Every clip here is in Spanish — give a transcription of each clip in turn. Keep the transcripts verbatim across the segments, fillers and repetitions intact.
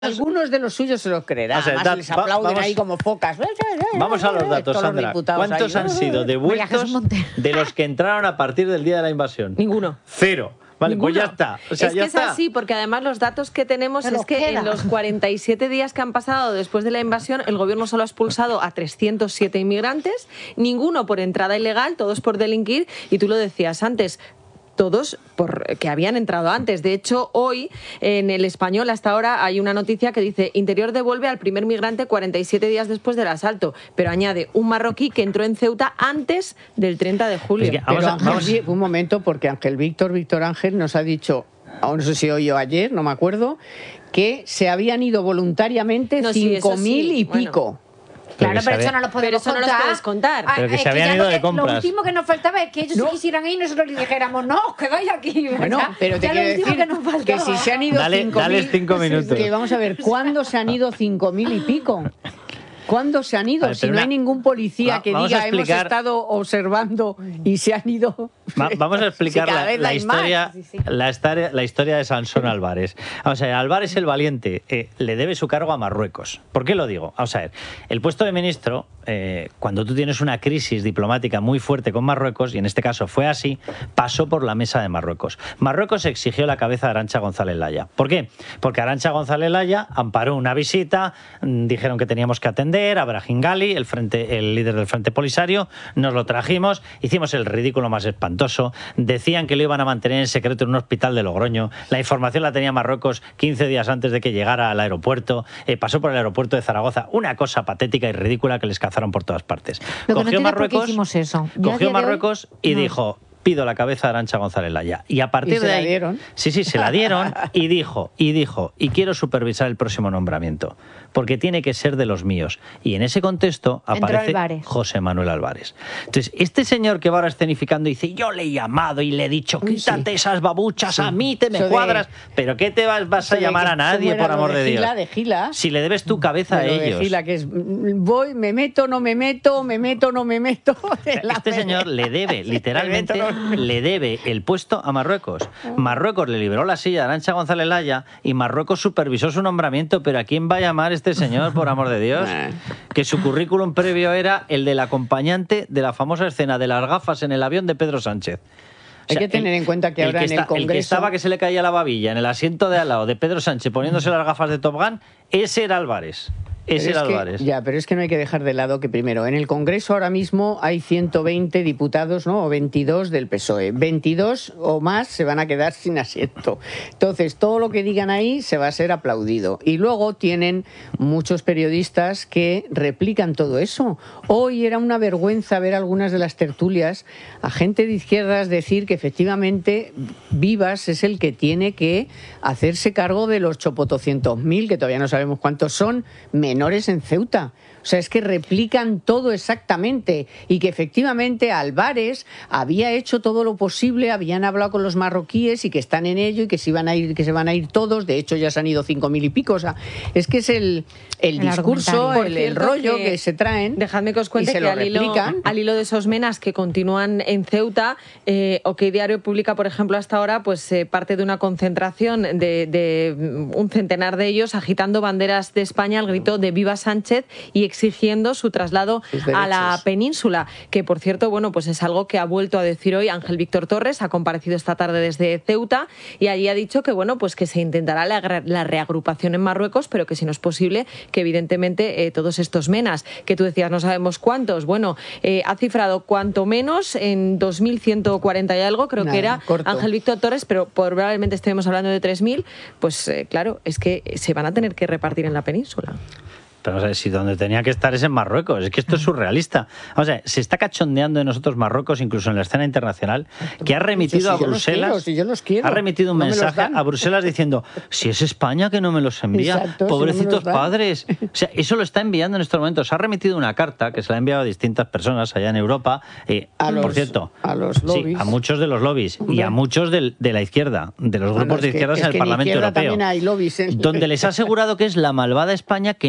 Algunos de los suyos se los creerán, o sea, además da, les aplauden vamos, ahí como focas. Vamos a los datos, Sandra. ¿Cuántos ahí han sido devueltos de los que entraron a partir del día de la invasión? Ninguno. Cero. Vale, Ninguno. Pues ya está. O sea, es ya que está. es así, porque además los datos que tenemos es que queda. en los cuarenta y siete días que han pasado después de la invasión, el gobierno solo ha expulsado a trescientos siete inmigrantes, ninguno por entrada ilegal, todos por delinquir, y tú lo decías antes, todos por que habían entrado antes. De hecho, hoy en El Español hasta ahora hay una noticia que dice: Interior devuelve al primer migrante cuarenta y siete días después del asalto, pero añade un marroquí que entró en Ceuta antes del treinta de julio. Es que, vamos pero a, vamos. Ángel, un momento, porque Ángel Víctor, Víctor Ángel nos ha dicho, aún no sé si hoy o ayer, no me acuerdo, que se habían ido voluntariamente no, cinco mil sí, y bueno. pico. Claro, pero, pero eso no lo podemos pero eso contar. no lo puedes contar. Pero que es se habían que ido no, de compras. Lo último que nos faltaba es que ellos no. se quisieran ir y nosotros les dijéramos, no, que vais aquí. Bueno, ¿verdad? pero te ya quiero lo último decir que, nos faltaba. que si se han ido dale, cinco dale mil, cinco minutos. Que vamos a ver, ¿cuándo se han ido cinco mil y pico? ¿Cuándo se han ido? Ver, si no una... hay ningún policía Va, que diga explicar... hemos estado observando y se han ido. Va, vamos a explicar sí, la, la, historia, sí, sí. La, historia, la historia de Sansón Álvarez. Vamos a ver, Álvarez el Valiente eh, le debe su cargo a Marruecos. ¿Por qué lo digo? Vamos a ver, el puesto de ministro, eh, cuando tú tienes una crisis diplomática muy fuerte con Marruecos, y en este caso fue así, pasó por la mesa de Marruecos. Marruecos exigió la cabeza de Arantxa González Laya. ¿Por qué? Porque Arantxa González Laya amparó una visita, dijeron que teníamos que atender a Brahim Ghali, el, frente, el líder del Frente Polisario, nos lo trajimos, hicimos el ridículo más espantoso, decían que lo iban a mantener en secreto en un hospital de Logroño, la información la tenía Marruecos quince días antes de que llegara al aeropuerto, eh, pasó por el aeropuerto de Zaragoza, una cosa patética y ridícula que les cazaron por todas partes. Lo cogió que no Marruecos, por qué hicimos eso. cogió Marruecos hoy, y no. dijo: pido la cabeza de Arantxa González Laya. Y a partir ¿Y se de la ahí, dieron? sí, sí, se la dieron y dijo, y dijo, y quiero supervisar el próximo nombramiento, porque tiene que ser de los míos. Y en ese contexto aparece José Manuel Álvarez. Entonces, este señor que va ahora escenificando dice: yo le he llamado y le he dicho, quítate sí. esas babuchas, sí. a mí te me Eso cuadras, de... pero ¿qué te vas, vas a llamar a nadie, por amor de, de Dios? Gila, de Gila. Si le debes tu cabeza de a ellos. De Gila, que es, voy, me meto, no me meto, me meto, no me meto. O sea, este señor le debe, literalmente, le debe el puesto a Marruecos. Marruecos le liberó la silla a Arantxa González Laya y Marruecos supervisó su nombramiento, pero ¿a quién va a llamar este señor, por amor de Dios? Que su currículum previo era el del acompañante de la famosa escena de las gafas en el avión de Pedro Sánchez. O sea, hay que tener el, en cuenta que ahora que en está, el Congreso... El que estaba que se le caía la babilla en el asiento de al lado de Pedro Sánchez poniéndose las gafas de Top Gun, ese era Álvarez. Ese era Álvarez. Que, ya, pero es que no hay que dejar de lado que primero, en el Congreso ahora mismo hay ciento veinte diputados, ¿no? O veintidós del P S O E. veintidós o más se van a quedar sin asiento. Entonces, todo lo que digan ahí se va a ser aplaudido. Y luego tienen muchos periodistas que replican todo eso. Hoy era una vergüenza ver algunas de las tertulias a gente de izquierdas decir que efectivamente Vivas es el que tiene que hacerse cargo de los chopotocientos mil, que todavía no sabemos cuántos son, menores en Ceuta. O sea, es que replican todo exactamente y que efectivamente Álvarez había hecho todo lo posible, habían hablado con los marroquíes y que están en ello y que se iban a ir, que se van a ir todos. De hecho, ya se han ido cinco mil y pico. O sea, es que es el, el, el discurso, el, el rollo que, que se traen. Dejadme que os cuente que al hilo, al hilo de esos menas que continúan en Ceuta, eh, OK Diario publica, por ejemplo, hasta ahora, pues eh, parte de una concentración de, de un centenar de ellos agitando banderas de España al grito de Viva Sánchez y exigiendo su traslado a la península, que por cierto, bueno, pues es algo que ha vuelto a decir hoy Ángel Víctor Torres, ha comparecido esta tarde desde Ceuta y allí ha dicho que, bueno, pues que se intentará la, la reagrupación en Marruecos, pero que si no es posible, que evidentemente eh, todos estos menas, que tú decías no sabemos cuántos, bueno, eh, ha cifrado cuanto menos en dos mil ciento cuarenta y algo, creo Nada, que era corto. Ángel Víctor Torres, pero probablemente estemos hablando de tres mil, pues eh, claro, es que se van a tener que repartir en la península. Pero vamos a ver, si donde tenía que estar es en Marruecos, es que esto es surrealista. Vamos a ver, se está cachondeando de nosotros Marruecos, incluso en la escena internacional, que ha remitido si a Bruselas, quiero, si yo los quiero, ha remitido un no mensaje a Bruselas diciendo, si es España que no me los envía, Exacto, pobrecitos si no padres. O sea, eso lo está enviando en estos momentos. Ha remitido una carta que se la ha enviado a distintas personas allá en Europa, eh, a por los, cierto, a los lobbies. Sí, a muchos de los lobbies Hombre. y a muchos del, de la izquierda, de los grupos bueno, de izquierdas que, en el Parlamento Europeo, hay lobbies en... donde les ha asegurado que es la malvada España que no permite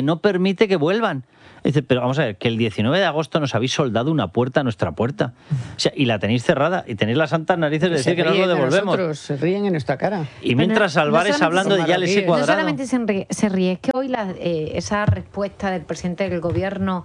permite que vuelvan. Dice, pero vamos a ver, que el diecinueve de agosto nos habéis soldado una puerta a nuestra puerta. O sea, y la tenéis cerrada y tenéis las santas narices de decir que no os lo devolvemos. De se ríen en nuestra cara. Y mientras no, Álvarez no hablando de ya les he cuadrado. No solamente se ríe, se ríe es que hoy la, eh, esa respuesta del presidente del gobierno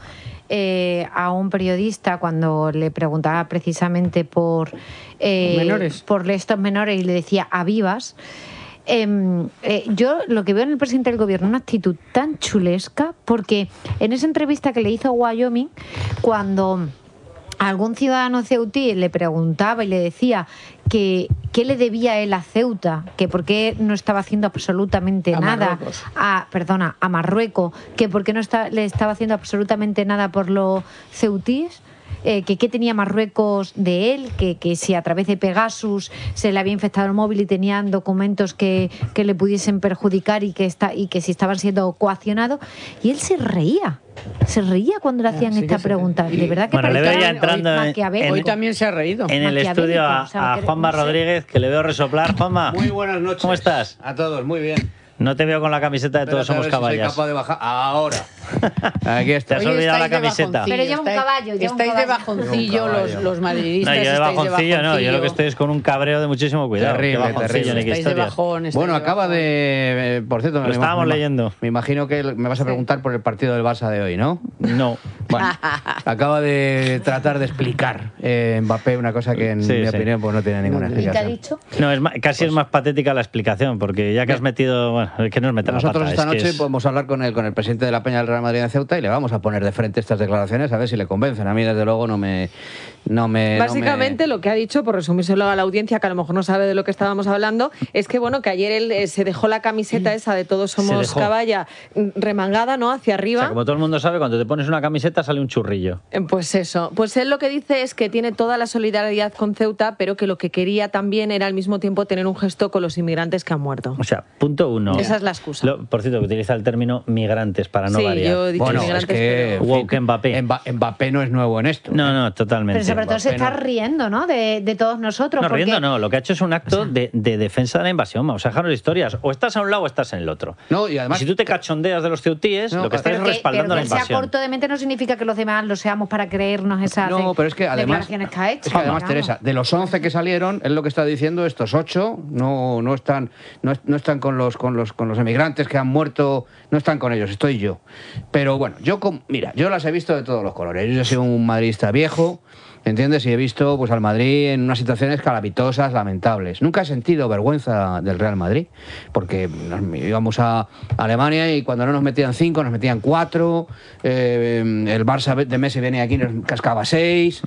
eh, a un periodista cuando le preguntaba precisamente por, eh, menores. por estos menores y le decía a vivas. Eh, eh, yo lo que veo en el presidente del gobierno es una actitud tan chulesca, porque en esa entrevista que le hizo a Wyoming, cuando algún ciudadano ceutí le preguntaba y le decía que qué le debía él a Ceuta, que por qué no estaba haciendo absolutamente a nada Marruecos. a, perdona, a Marruecos, que por qué no está, le estaba haciendo absolutamente nada por los ceutíes. Eh, que qué tenía Marruecos de él, que, que si a través de Pegasus se le había infectado el móvil y tenían documentos que, que le pudiesen perjudicar y que, está, y que si estaban siendo coaccionados. Y él se reía, se reía cuando le hacían sí esta que se pregunta. reía. De verdad que Bueno, le veo ya parecía entrando en- maquiavélico. Hoy también se ha reído. En el Maquiavélico, estudio a, o sea, a que- Juanma no sé. Rodríguez, que le veo resoplar. Juanma, Muy buenas noches. ¿cómo estás? A todos, muy bien. No te veo con la camiseta de Todos Espérate a Somos ver si soy Caballas. capaz de bajar. Ahora. Aquí está. Te has Hoy olvidado la estáis de camiseta. bajoncillo, Pero lleva un estáis- caballo, lleva un Estáis de caballo. bajoncillo Lleva un los, caballo. los madridistas. No, yo de estáis bajoncillo no, yo lo que estoy es con un cabreo de muchísimo cuidado. Terrible, Qué bajoncillo, terrible. ni qué Estáis de historia. bajón. estáis Bueno, de acaba bajón. de... eh, Por cierto, Lo me- estábamos me- leyendo. Me imagino que me vas a preguntar por el partido del Barça de hoy, ¿no? No. Bueno, acaba de tratar de explicar eh, Mbappé una cosa que en Sí, mi sí. opinión pues no tiene ninguna ¿Y qué ha explicación. dicho? No, es ma- casi Pues es más patética la explicación, porque ya que has metido. Bueno, es que no es meter la Nosotros pata, esta es que noche es- podemos hablar con el, con el presidente de la Peña del Real Madrid en Ceuta y le vamos a poner de frente estas declaraciones a ver si le convencen. A mí, desde luego, no me... No me Básicamente no me- lo que ha dicho, por resumírselo a la audiencia, que a lo mejor no sabe de lo que estábamos hablando, es que bueno, que ayer él eh, se dejó la camiseta esa de Todos Se Somos dejó. Caballa mm, remangada, ¿no? Hacia O arriba. sea, como todo el mundo sabe, cuando te pones una camiseta sale un churrillo. Eh, Pues eso, pues él lo que dice es que tiene toda la solidaridad con Ceuta, pero que lo que quería también era al mismo tiempo tener un gesto con los inmigrantes que han muerto. O sea, punto uno. Esa es la excusa. Lo- por cierto, que utiliza el término migrantes para no Sí, variar. yo he dicho Bueno, es inmigrantes, que... pero- Wow, que Mbappé. Mba- Mbappé no es nuevo en esto. No, no, totalmente. Pero sobre todo se Mbappé está no. riendo, ¿no? De, de todos nosotros. No, porque- riendo no, lo que ha hecho es un acto de, de defensa de la invasión. O sea, dejaros historias. O estás a un lado o estás en el otro. No, y además- si tú te cachondeas de los ceutíes, No, lo que estás Pero es que, respaldando pero la que sea invasión. corto de mente no significa que los demás lo seamos para creernos esas No, de- pero es que además, declaraciones que ha hecho. es que además Vamos. Teresa, de los once que salieron, él lo que está diciendo, estos ocho no, no están, no, no están con los, con los, con los emigrantes que han muerto, no están con ellos, estoy yo. Pero bueno, yo con- mira, yo las he visto de todos los colores. Yo he sido un madridista viejo, ¿entiendes? Y he visto pues al Madrid en unas situaciones calamitosas, lamentables. Nunca he sentido vergüenza del Real Madrid, porque nos íbamos a Alemania y cuando no nos metían cinco, nos metían cuatro. Eh, el Barça de Messi venía aquí y nos cascaba seis.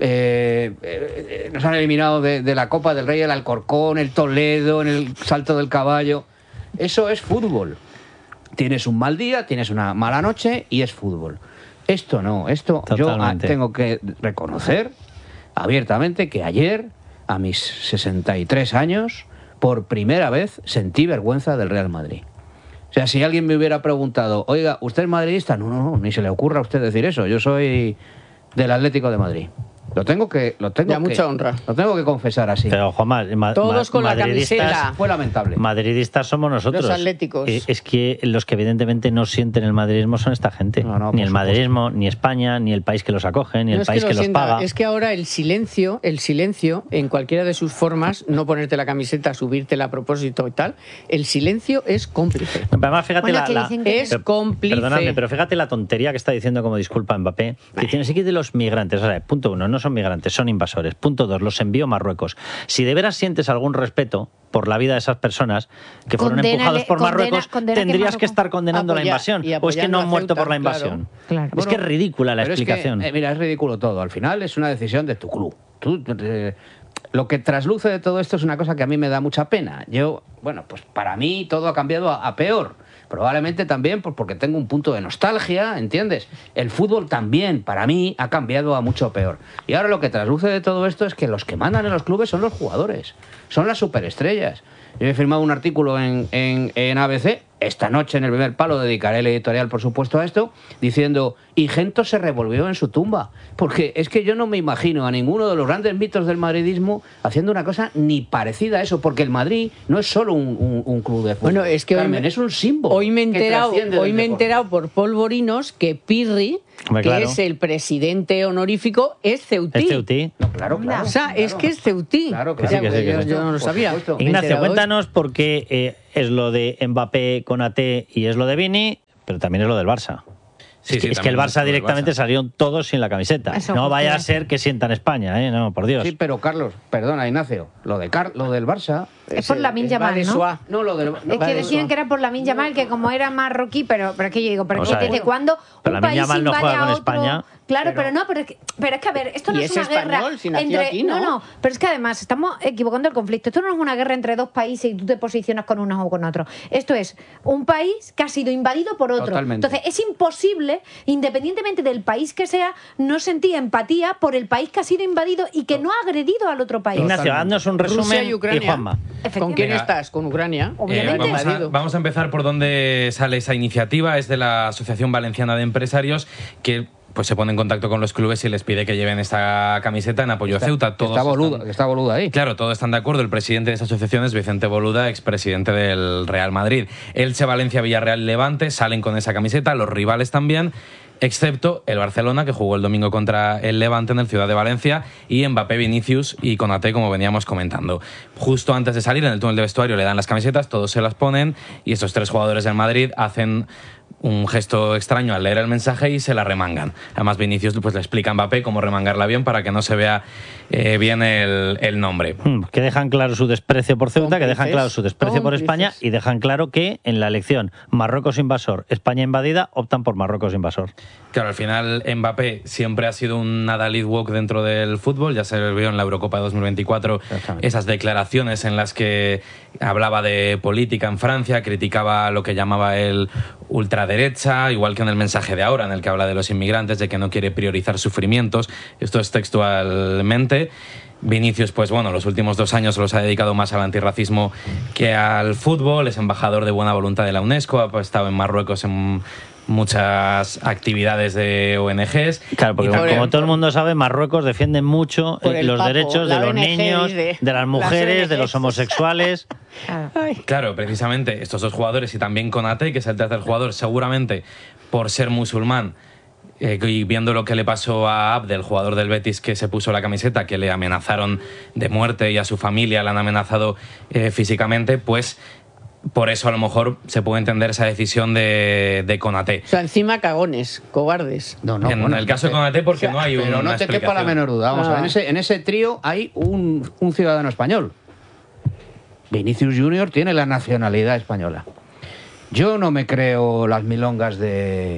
Eh, eh, nos han eliminado de, de la Copa del Rey el Alcorcón, el Toledo, en el salto del caballo. Eso es fútbol. Tienes un mal día, tienes una mala noche y es fútbol. Esto no, esto yo ah, Totalmente. tengo que reconocer abiertamente que ayer, a mis sesenta y tres años, por primera vez sentí vergüenza del Real Madrid. O sea, si alguien me hubiera preguntado, oiga, ¿usted es madridista? No, no, no, ni se le ocurra a usted decir eso. Yo soy del Atlético de Madrid. Lo tengo que, lo tengo Ya, que, mucha honra. Lo tengo que confesar así. Pero, Juanma, ma- Todos ma- con la madridistas- camiseta. Fue lamentable. Madridistas somos nosotros. Los atléticos. Eh, Es que los que evidentemente no sienten el madridismo son esta gente. No, no, ni por el supuesto. madridismo, ni España, ni el país que los acoge, ni No el es país que que, lo los sienta, paga. es que ahora el silencio, el silencio, en cualquiera de sus formas, no ponerte la camiseta, subírtela a propósito y tal, el silencio es cómplice. Pero además, fíjate Bueno, la, que la- dicen que Es pero- cómplice. Perdonadme, pero fíjate la tontería que está diciendo como disculpa Mbappé. Que tiene que de los migrantes. O sea, punto uno, no son migrantes, son invasores. Punto dos, los envío a Marruecos. Si de veras sientes algún respeto por la vida de esas personas que fueron Condénale- empujados por condena- Marruecos, condena que tendrías Marruecos- que estar condenando la Apoya- invasión. y O es que apoyando no han a muerto Ceuta, por la claro. invasión. Claro. Es Bueno, que es ridícula la pero es que, explicación. eh, mira, es ridículo todo. Al final es una decisión de tu club. Tú, eh, lo que trasluce de todo esto es una cosa que a mí me da mucha pena. Yo, bueno, pues para mí todo ha cambiado a, a peor. Probablemente también pues porque tengo un punto de nostalgia, ¿entiendes? El fútbol también, para mí, ha cambiado a mucho peor. Y ahora lo que trasluce de todo esto es que los que mandan en los clubes son los jugadores, son las superestrellas. Yo he firmado un artículo en, en, en A B C, esta noche en el primer palo dedicaré el editorial, por supuesto, a esto, diciendo, y Gento se revolvió en su tumba. Porque es que yo no me imagino a ninguno de los grandes mitos del madridismo haciendo una cosa ni parecida a eso, porque el Madrid no es solo un, un, un club de fútbol. Bueno, es que Carmen, hoy me, es un símbolo. Hoy me he enterado, hoy me he enterado por polvorinos que Pirri, Hombre, que claro. es el presidente honorífico, es ceutí. Es ceutí. No, claro, claro. O sea, claro. es que es ceutí. Claro, Que sí, que sí, que yo, sí. yo no lo Por sabía. supuesto. Me he Ignacio, enterado hoy. cuéntanos por qué eh, es lo de Mbappé con A T y es lo de Vini, pero también es lo del Barça. Sí, es sí, que, es que el también Barça es lo del directamente Barça. salieron todos sin la camiseta. Eso no vaya a justicia. ser que sientan España, ¿eh? No, por Dios. Sí, pero Carlos, perdona, Ignacio, lo, de Car lo del Barça... Es por Lamine Va Yamal, de ¿no? Suá. No, lo del... no, Es que vale, decían eso. que era por Lamine Yamal, que como era marroquí, pero, pero es que yo digo, pero O es sea, que ¿desde cuándo pero un Lamine país Yamal no invade juega a con otro? España. Claro, Pero- pero, no, pero es, que, pero es que a ver, esto no Y es es una guerra español, si nació entre... aquí, ¿no? no, pero es que además estamos equivocando el conflicto. Esto no es una guerra entre dos países y tú te posicionas con unos o con otros. Esto es un país que ha sido invadido por otro. Totalmente. Entonces, es imposible, independientemente del país que sea, no sentir empatía por el país que ha sido invadido y que no ha agredido al otro país. Ignacio, Totalmente. haznos un Rusia resumen y y, Ucrania. Juanma. ¿Con quién Efectivamente. estás? ¿Con Ucrania? Eh, Obviamente. vamos, a, Invadido. vamos a empezar por dónde sale esa iniciativa. Es de la Asociación Valenciana de Empresarios, que pues se pone en contacto con los clubes y les pide que lleven esta camiseta en apoyo a Ceuta. Todos Está boluda, están- está boluda ahí. Claro, todos están de acuerdo. El presidente de esa asociación es Vicente Boluda, expresidente del Real Madrid. Elche, Valencia, Villarreal y Levante salen con esa camiseta, los rivales también, excepto el Barcelona, que jugó el domingo contra el Levante en el Ciudad de Valencia, y Mbappé, Vinicius y Konaté, como veníamos comentando. Justo antes de salir, en el túnel de vestuario, le dan las camisetas, todos se las ponen, y estos tres jugadores del Madrid hacen un gesto extraño al leer el mensaje y se la remangan. Además, Vinicius pues, le explica a Mbappé cómo remangarla bien para que no se vea eh, bien el, el nombre. Hmm, Que dejan claro su desprecio por Ceuta, que dejan Cómplices, claro su desprecio por cómplices. España y dejan claro que en la elección Marruecos invasor, España invadida, optan por Marruecos invasor. Claro, al final Mbappé siempre ha sido un Adalid Walk dentro del fútbol, ya se vio en la Eurocopa dos mil veinticuatro Exactamente. esas declaraciones en las que hablaba de política en Francia, criticaba lo que llamaba el ultraderecha, igual que en el mensaje de ahora, en el que habla de los inmigrantes, de que no quiere priorizar sufrimientos. Esto es textualmente. Vinicius, pues bueno, los últimos dos años los ha dedicado más al antirracismo que al fútbol, es embajador de buena voluntad de la UNESCO, ha estado en Marruecos en muchas actividades de O N Ges. Claro, porque Y como, también- todo el mundo sabe, Marruecos defiende mucho Por eh, el los papo, derechos de la los O N G, niños, dice. de las Las mujeres, de O N Ges. los homosexuales. Claro. Claro, precisamente estos dos jugadores y también Konaté, que es el tercer jugador, seguramente por ser musulmán, eh, y viendo lo que le pasó a Abdel, jugador del Betis que se puso la camiseta, que le amenazaron de muerte y a su familia le han amenazado eh, físicamente, pues por eso a lo mejor se puede entender esa decisión de, de Konaté. O sea, encima cagones, cobardes. No, no, en bueno, el caso de eh, Konaté, porque o sea, no hay Pero una no te quepa la explicación. menor duda. Vamos a ver, Ah. en ese, en ese trío hay un, un ciudadano español. Vinicius Junior tiene la nacionalidad española. Yo no me creo las milongas de,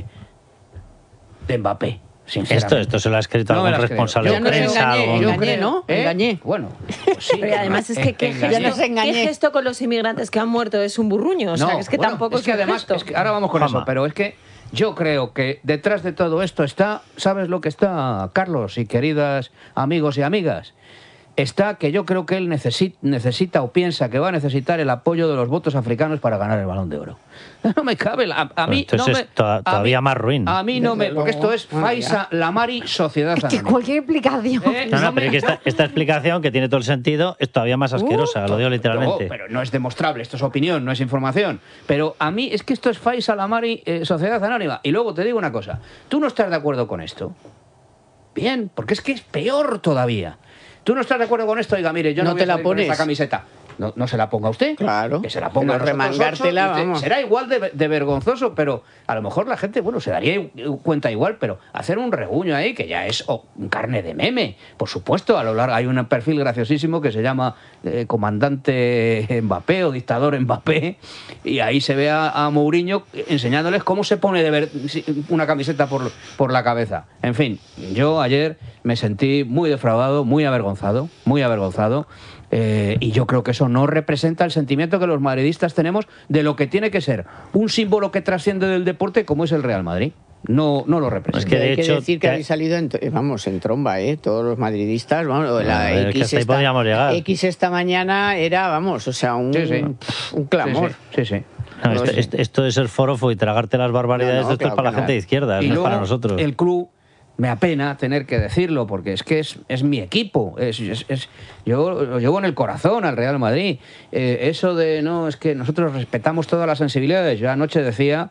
de Mbappé, sinceramente. Esto, esto se lo ha escrito No me algún las creo. responsable Yo de Ya nos creo- prensa. engañé, algún- engañé, ¿no? ¿Eh? Engañé. Bueno, pues sí. Pero además es que qué engañé. Ya gesto, nos engañé. qué gesto con los inmigrantes que han muerto es un burruño. O sea, No, que es que bueno, tampoco es es, que un además, gesto. es que ahora vamos con Juanma. eso, pero es que yo creo que detrás de todo esto está, ¿sabes lo que está, Carlos y queridas amigos y amigas? Está que yo creo que él necesita, necesita o piensa que va a necesitar el apoyo de los votos africanos para ganar el Balón de Oro. No me cabe, la- a, a Bueno, mí entonces no me, es to- a todavía mí- más ruin. A mí no me, Desde porque esto luego. es Faiza Lamari Sociedad Es que Anónima. cualquier explicación. Eh, No, no, no pero es que esta, esta explicación, que tiene todo el sentido, es todavía más asquerosa, lo digo literalmente. No, pero no es demostrable, esto es opinión, no es información. Pero a mí es que esto es Faiza Lamari eh, Sociedad Anónima. Y luego te digo una cosa, ¿tú no estás de acuerdo con esto? Bien, porque es que es peor todavía. ¿Tú no estás de acuerdo con esto? Oiga, mire, yo no, No voy a te la salir con pones. esta camiseta. No, no se la ponga usted. Claro. Que se la ponga Pero a nosotros remangártela, ocho, y usted- vamos. Será igual de, de vergonzoso, pero a lo mejor la gente, bueno, se daría i- cuenta igual, pero hacer un reguño ahí, que ya es oh, carne de meme. Por supuesto, a lo largo hay un perfil graciosísimo que se llama eh, Comandante Mbappé o Dictador Mbappé, y ahí se ve a, a Mourinho enseñándoles cómo se pone de ver una camiseta por, por la cabeza. En fin, yo ayer me sentí muy defraudado, muy avergonzado, muy avergonzado. Eh, y yo creo que eso no representa el sentimiento que los madridistas tenemos de lo que tiene que ser un símbolo que trasciende del deporte como es el Real Madrid. no, no lo representa. Es que de hay hecho, que decir que te- habéis salido en, vamos, en tromba, ¿eh? Todos los madridistas, vamos, la es que X, hasta ahí esta, podíamos llegar. X esta mañana era, vamos, o sea, un, Sí, sí. un clamor. Sí, sí, sí, sí. No, No esto, sé. esto- esto de ser forofo y tragarte las barbaridades, No, no, esto es claro para que la gente no. de izquierda, Y no es luego, para nosotros. el club, me apena tener que decirlo, porque es que es, es mi equipo. Es, es- es- yo lo llevo en el corazón al Real Madrid. Eh, eso de, no, es que nosotros respetamos todas las sensibilidades. Yo anoche decía,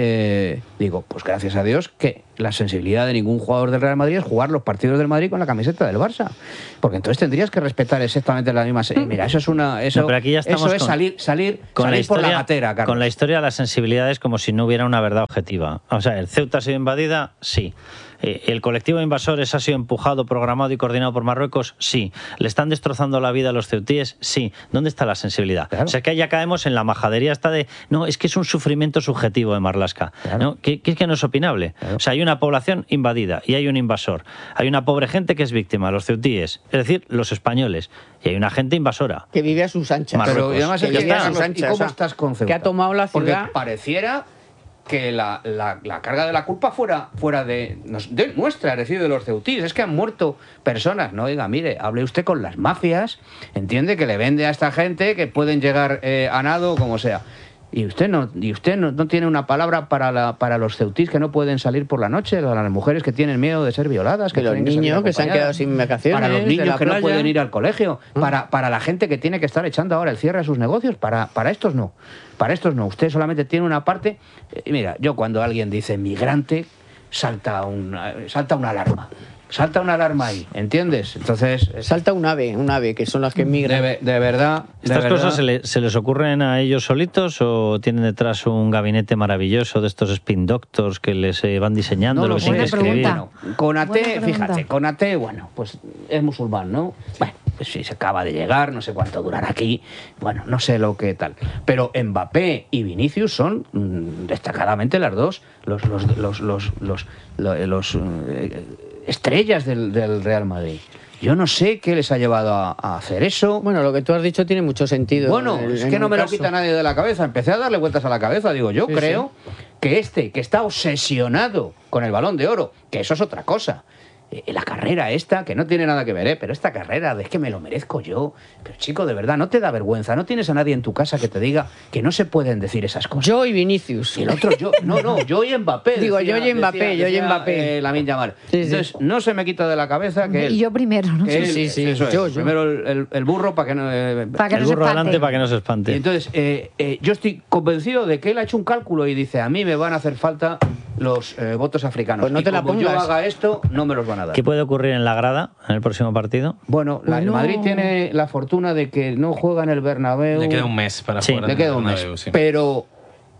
eh, digo, pues gracias a Dios que la sensibilidad de ningún jugador del Real Madrid es jugar los partidos del Madrid con la camiseta del Barça. Porque entonces tendrías que respetar exactamente las mismas... eh, mira, eso es una... Eso, No, pero aquí ya estamos eso es con- salir, salir, Con la, salir historia, por la gatera, Carlos. con la historia de las sensibilidades como si no hubiera una verdad objetiva. O sea, ¿el Ceuta ha sido invadida? Sí. Eh, ¿El colectivo de invasores ha sido empujado, programado y coordinado por Marruecos? Sí. ¿Le están destrozando la vida a los ceutíes? Sí. ¿Dónde está la sensibilidad? Claro. O sea, que ya caemos en la majadería esta de, no, es que es un sufrimiento subjetivo de Marlaska. Claro. ¿No? Que, que es que no es opinable. Claro. O sea, hay una población invadida y hay un invasor. Hay una pobre gente que es víctima, los ceutíes, es decir, los españoles. Y hay una gente invasora. Que vive a sus anchas. Marruecos. Pero y además Que es que, vive a sus Carlos, ¿y anchas, cómo o sea, estás con Ceuta? que ha tomado la ciudad. Porque pareciera que la, la- la carga de la culpa fuera, fuera de, nos- de nuestra, es decir, de los ceutíes. Es que han muerto personas. No, oiga, mire, hable usted con las mafias, entiende que le vende a esta gente que pueden llegar eh, a nado o como sea. Y usted no, y usted no, no tiene una palabra para, la, para los ceutíes que no pueden salir por la noche, para las mujeres que tienen miedo de ser violadas, Que los tienen salir niños que se han quedado acompañadas, sin vacaciones para los de niños la que no playa. pueden ir al colegio, Ah. para, para la gente que tiene que estar echando ahora el cierre a sus negocios, para, para estos no, para estos no. Usted solamente tiene una parte. Eh, mira, yo cuando alguien dice migrante, salta una, salta una alarma. Salta una alarma ahí, ¿entiendes? Entonces, es- Salta un ave, un ave, que son las que de, migran. ve- de verdad. de ¿Estas verdad, cosas se, le- se les ocurren a ellos solitos o tienen detrás un gabinete maravilloso de estos spin doctors que les eh, van diseñando No lo lo que tienen que sé, Buena escribir? pregunta. bueno, Conate, Buena pregunta. fíjate, Conate, bueno, pues es musulmán, ¿no? Bueno, pues sí, se acaba de llegar, no sé cuánto durará aquí, bueno, no sé lo que tal. Pero Mbappé y Vinicius son mm, destacadamente las dos, los, los, los, los, los, lo- los, eh, estrellas del, del Real Madrid. Yo no sé qué les ha llevado a, a hacer eso. Bueno, lo que tú has dicho tiene mucho sentido. Bueno, en- es en que no un me lo caso. quita nadie de la cabeza. Empecé a darle vueltas a la cabeza. Digo, yo Sí, creo que este, que está obsesionado con el Balón de Oro, que eso es otra cosa. Eh, la carrera esta, que no tiene nada que ver, ¿eh? Pero esta carrera de es que me lo merezco yo. Pero chico, de verdad, no te da vergüenza. No tienes a nadie en tu casa que te diga que no se pueden decir esas cosas. Yo y Vinicius. Y el otro yo, no, no, yo y Mbappé. Digo, decía- yo y Mbappé, decía- yo y decía, Mbappé. eh, Lamine Yamal. Sí, sí. Entonces, no se me quita de la cabeza que él, Y yo primero, ¿no? que él- Sí, sí, eso es. yo, yo. Primero el, el- el burro para que no... eh, Para que El no se burro espante. delante para que no se y espante. entonces, eh, eh, yo estoy convencido de que él ha hecho un cálculo y dice, a mí me van a hacer falta los eh, votos africanos. Pues no y te la como yo pongas. haga esto, no me los van a dar. ¿Qué puede ocurrir en la grada en el próximo partido? Bueno, la- el Bueno. Madrid tiene la fortuna de que no juega en el Bernabéu. Le queda un mes para Sí. jugar. Le en queda el un mes. Bernabéu, sí. Pero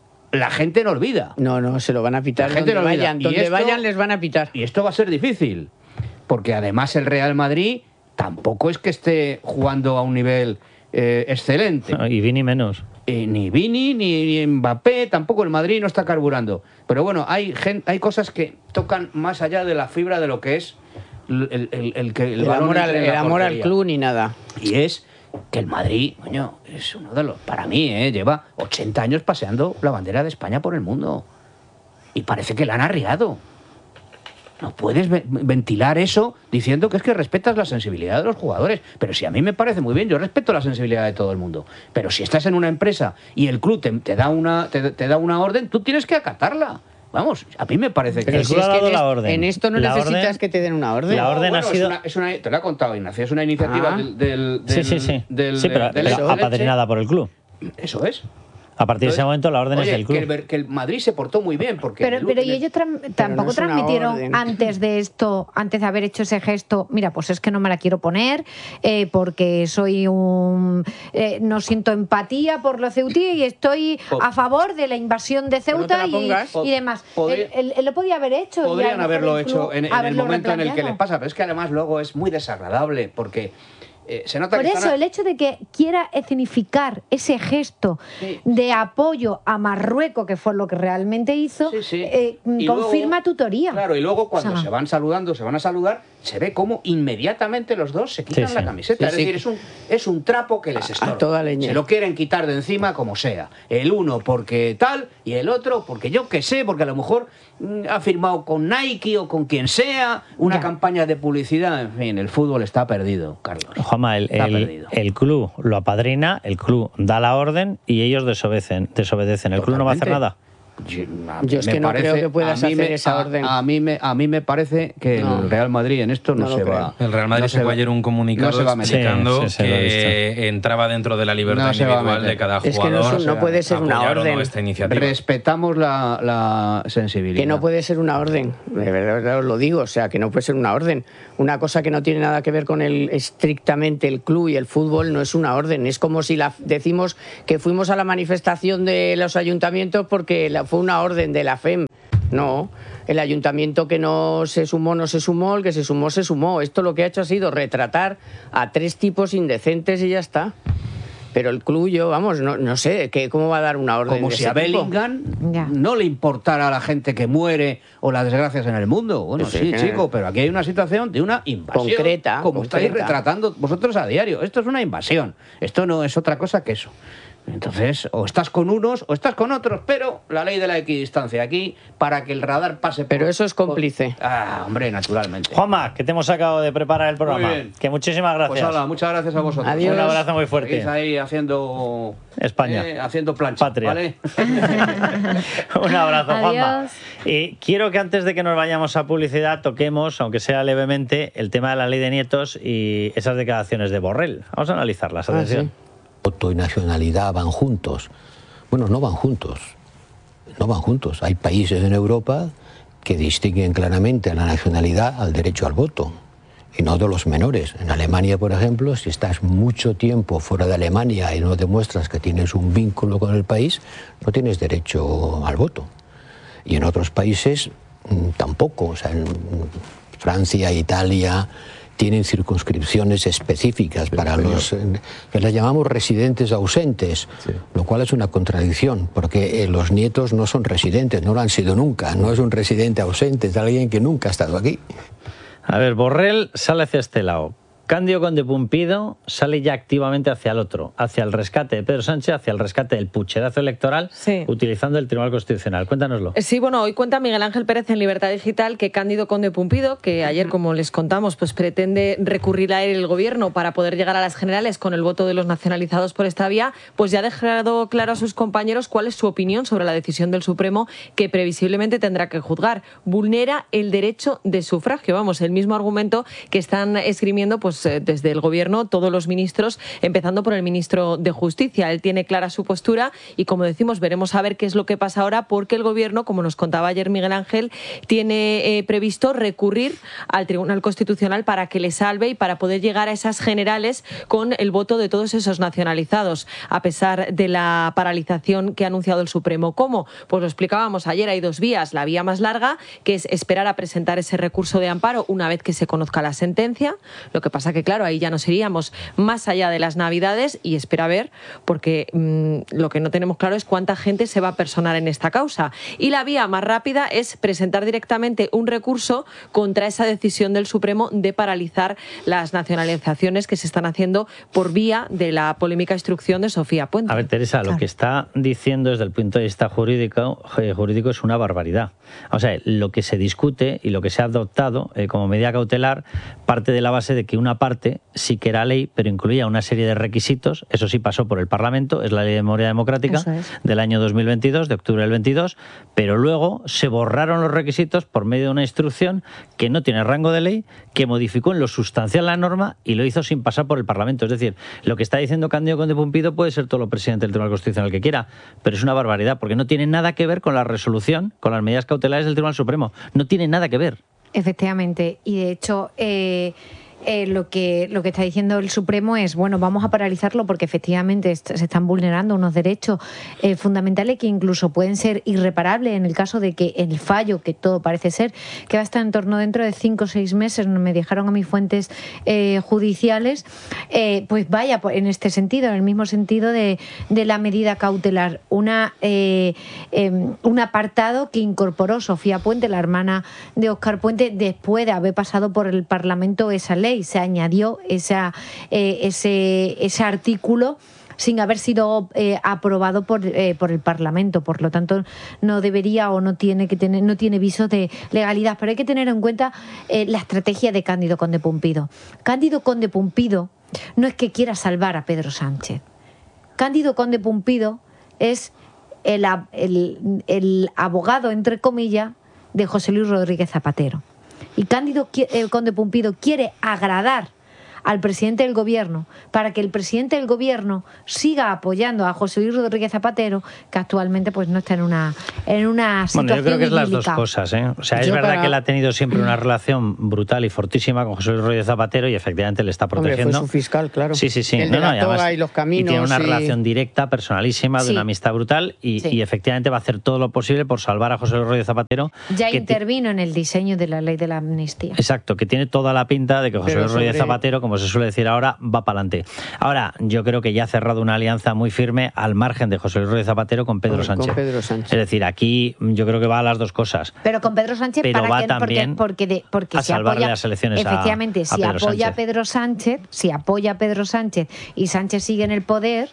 la gente no olvida. No, no, se lo van a pitar. La gente donde lo olvida. vayan, Y donde esto- vayan les van a pitar. Y esto va a ser difícil. Porque además el Real Madrid tampoco es que esté jugando a un nivel eh, excelente. Y Vini menos. Eh, ni Vini, ni, ni Mbappé, tampoco el Madrid no está carburando. Pero bueno, hay, gen- hay cosas que tocan más allá de la fibra de lo que es el, el- el- el que el, El balón amor, al, entre en el la amor al portería. club ni nada. Y es que el Madrid, coño, es uno de los... Para mí, ¿eh? Lleva ochenta años paseando la bandera de España por el mundo. Y parece que la han arriado. No puedes ve- ventilar eso diciendo que es que respetas la sensibilidad de los jugadores. Pero si a mí me parece muy bien, yo respeto la sensibilidad de todo el mundo. Pero si estás en una empresa y el club te, te da, una, te, te da una orden, tú tienes que acatarla. Vamos, a mí me parece Pero que... el si club es ha que dado en, la es- orden. en esto no La necesitas orden- que te den una orden. La orden ha es sido- una- es una- te lo ha contado Ignacio, es una iniciativa Ah. del, del, Sí, del- sí, sí. del- sí, pero, del- pero del- apadrinada por el club. Eso es. A partir de ese momento la orden Oye, es del que club. el, que el Madrid se portó muy bien porque Pero, el- pero en y el- ellos tran- tampoco es una transmitieron orden. antes de esto, antes de haber hecho ese gesto, mira, pues es que no me la quiero poner eh, porque soy un... eh, no siento empatía por los ceutíes y estoy Po- a favor de la invasión de Pues no te Ceuta la y, pongas. y demás. Podría- él, él- él lo podía haber hecho. y a lo podrían mejor haberlo el club hecho en, en el haberlo momento en el que replanteado. le pasa, pero es que además luego es muy desagradable porque eh, se nota Por que eso, están a- el hecho de que quiera escenificar ese gesto Sí. de apoyo a Marruecos, que fue lo que realmente hizo, Sí, sí. eh, Y confirma luego- tu teoría. Claro, y luego cuando O sea, se van saludando, se van a saludar, se ve cómo inmediatamente los dos se quitan Sí, la sí. camiseta. Sí, es sí. decir, es un, es un trapo que les A- a estorba. toda leña. Se lo quieren quitar de encima como sea. El uno porque tal y el otro porque yo qué sé, porque a lo mejor mm, ha firmado con Nike o con quien sea una Ya. campaña de publicidad. En fin, el fútbol está perdido, Carlos. Juanma, el, Está el- perdido. el club lo apadrina, el club da la orden y ellos desobedecen. desobedecen. El club no va a hacer Totalmente. nada. Yo, a Yo mí es me que no creo que puedas a mí hacer me- esa a- orden. A, mí me, a mí me parece que No. el Real Madrid en esto no, No lo se creo. va. El Real Madrid no se sacó va- ayer un comunicado no se va a meter. explicando Sí, sí, sí, lo he que entraba dentro de la libertad No se va a individual meter. de cada Es que no jugador. es un- no puede ser una apoyar o no orden. esta iniciativa. Respetamos la, la sensibilidad. Que no puede ser una orden, de verdad os lo digo, o sea, que no puede ser una orden. Una cosa que no tiene nada que ver con el estrictamente el club y el fútbol no es una orden. Es como si la, decimos que fuimos a la manifestación de los ayuntamientos porque la, fue una orden de la F E M. No, el ayuntamiento que no se sumó, no se sumó, el que se sumó, se sumó. Esto lo que ha hecho ha sido retratar a tres tipos indecentes y ya está. Pero el club, yo, vamos, no, no sé, que, ¿cómo va a dar una orden Como de si ese a tipo? Bellingham Ya. no le importara a la gente que muere o las desgracias en el mundo. Bueno, Sí, sí, que- chico, pero aquí hay una situación de una invasión. Concreta, Como estáis concreta. retratando vosotros a diario. Esto es una invasión. Esto no es otra cosa que eso. Entonces, o estás con unos o estás con otros, pero la ley de la equidistancia aquí para que el radar pase por... Pero eso es cómplice. por- Ah, hombre, naturalmente. Juanma, que te hemos sacado de preparar el programa. Muy bien. Que muchísimas gracias. Pues hola, muchas gracias a vosotros. Adiós. Un abrazo muy fuerte. Seguís ahí haciendo... España. eh, haciendo plancha, Patria. ¿vale? Un abrazo, Juanma. Adiós. Y quiero que antes de que nos vayamos a publicidad toquemos, aunque sea levemente, el tema de la ley de nietos y esas declaraciones de Borrell. Vamos a analizarlas. Ah, Atención. sí. Voto y nacionalidad van juntos. Bueno, no van juntos. No van juntos. Hay países en Europa que distinguen claramente a la nacionalidad al derecho al voto. Y no de los menores. En Alemania, por ejemplo, si estás mucho tiempo fuera de Alemania y no demuestras que tienes un vínculo con el país, no tienes derecho al voto. Y en otros países mm, tampoco. O sea, en Francia, Italia tienen circunscripciones específicas para los eh, que las llamamos residentes ausentes, lo cual es una contradicción, porque eh, los nietos no son residentes, no lo han sido nunca, no es un residente ausente, es alguien que nunca ha estado aquí. A ver, Borrell sale hacia este lado. Cándido Conde Pumpido sale ya activamente hacia el otro, hacia el rescate de Pedro Sánchez, hacia el rescate del pucherazo electoral, Sí. utilizando el Tribunal Constitucional. Cuéntanoslo. Sí, bueno, hoy cuenta Miguel Ángel Pérez en Libertad Digital que Cándido Conde Pumpido, que ayer, como les contamos, pues pretende recurrir a él el gobierno para poder llegar a las generales con el voto de los nacionalizados por esta vía, pues ya ha dejado claro a sus compañeros cuál es su opinión sobre la decisión del Supremo que previsiblemente tendrá que juzgar. Vulnera el derecho de sufragio, vamos, el mismo argumento que están esgrimiendo pues desde el gobierno todos los ministros, empezando por el ministro de Justicia. Él tiene clara su postura y, como decimos, veremos a ver qué es lo que pasa ahora, porque el gobierno, como nos contaba ayer Miguel Ángel, tiene eh, previsto recurrir al Tribunal Constitucional para que le salve y para poder llegar a esas generales con el voto de todos esos nacionalizados, a pesar de la paralización que ha anunciado el Supremo. ¿Cómo? Pues lo explicábamos ayer, hay dos vías. La vía más larga, que es esperar a presentar ese recurso de amparo una vez que se conozca la sentencia. Lo que pasa que, claro, ahí ya nos iríamos más allá de las Navidades y espera a ver, porque mmm, lo que no tenemos claro es cuánta gente se va a personar en esta causa. Y la vía más rápida es presentar directamente un recurso contra esa decisión del Supremo de paralizar las nacionalizaciones que se están haciendo por vía de la polémica instrucción de Sofía Puente. A ver, Teresa, Claro. lo que está diciendo desde el punto de vista jurídico, eh, jurídico es una barbaridad. O sea, lo que se discute y lo que se ha adoptado eh, como medida cautelar parte de la base de que una parte sí que era ley, pero incluía una serie de requisitos. Eso sí pasó por el Parlamento, es la Ley de Memoria Democrática Eso es. del año dos mil veintidós, de octubre del veintidós, pero luego se borraron los requisitos por medio de una instrucción que no tiene rango de ley, que modificó en lo sustancial la norma y lo hizo sin pasar por el Parlamento. Es decir, lo que está diciendo Cándido Conde Pumpido puede ser todo lo presidente del Tribunal Constitucional que quiera, pero es una barbaridad, porque no tiene nada que ver con la resolución, con las medidas cautelares del Tribunal Supremo. No tiene nada que ver. Efectivamente, y de hecho, eh, eh, lo que lo que está diciendo el Supremo es, bueno, vamos a paralizarlo porque efectivamente est- se están vulnerando unos derechos eh, fundamentales que incluso pueden ser irreparables en el caso de que el fallo, que todo parece ser, que va a estar en torno dentro de cinco o seis meses, me dejaron a mis fuentes eh, judiciales, eh, pues vaya en este sentido, en el mismo sentido de, de la medida cautelar. Una, eh, eh, un apartado que incorporó Sofía Puente, la hermana de Óscar Puente, después de haber pasado por el Parlamento esa ley. Se añadió esa, eh, ese, ese artículo sin haber sido eh, aprobado por, eh, por el Parlamento. Por lo tanto, no debería o no tiene que tener, no tiene visos de legalidad. Pero hay que tener en cuenta eh, la estrategia de Cándido Conde Pumpido. Cándido Conde Pumpido no es que quiera salvar a Pedro Sánchez. Cándido Conde Pumpido es el, el, el abogado, entre comillas, de José Luis Rodríguez Zapatero. Y Cándido eh, Conde Pumpido quiere agradar al presidente del gobierno para que el presidente del gobierno siga apoyando a José Luis Rodríguez Zapatero, que actualmente pues no está en una en una situación Bueno, yo creo que es las idílica. dos cosas, ¿eh? O sea, es Yo verdad para- que él ha tenido siempre una relación brutal y fortísima con José Luis Rodríguez Zapatero y efectivamente le está Hombre, protegiendo. fue su fiscal, claro. Sí, sí, sí. El No, de no, la y además- toga y los caminos. y tiene una y- relación directa, personalísima, de Sí. una amistad brutal y, Sí. y efectivamente va a hacer todo lo posible por salvar a José Luis Rodríguez Zapatero. Ya que ti- intervino en el diseño de la ley de la amnistía. Exacto, que tiene toda la pinta de que José Pero Luis Rodríguez sobre- Zapatero, como se suele decir ahora, va para adelante. Ahora, yo creo que ya ha cerrado una alianza muy firme al margen de José Luis Rodríguez Zapatero con Pedro Con- con Sánchez. Pedro Sánchez. Es decir, aquí yo creo que va a las dos cosas. Pero con Pedro Sánchez, Pero ¿para va qué? Porque, también porque, de- porque a si salvarle apoya, las elecciones a- efectivamente, a si Pedro apoya a Sánchez. Pedro Sánchez, si apoya a Pedro Sánchez y Sánchez sigue en el poder,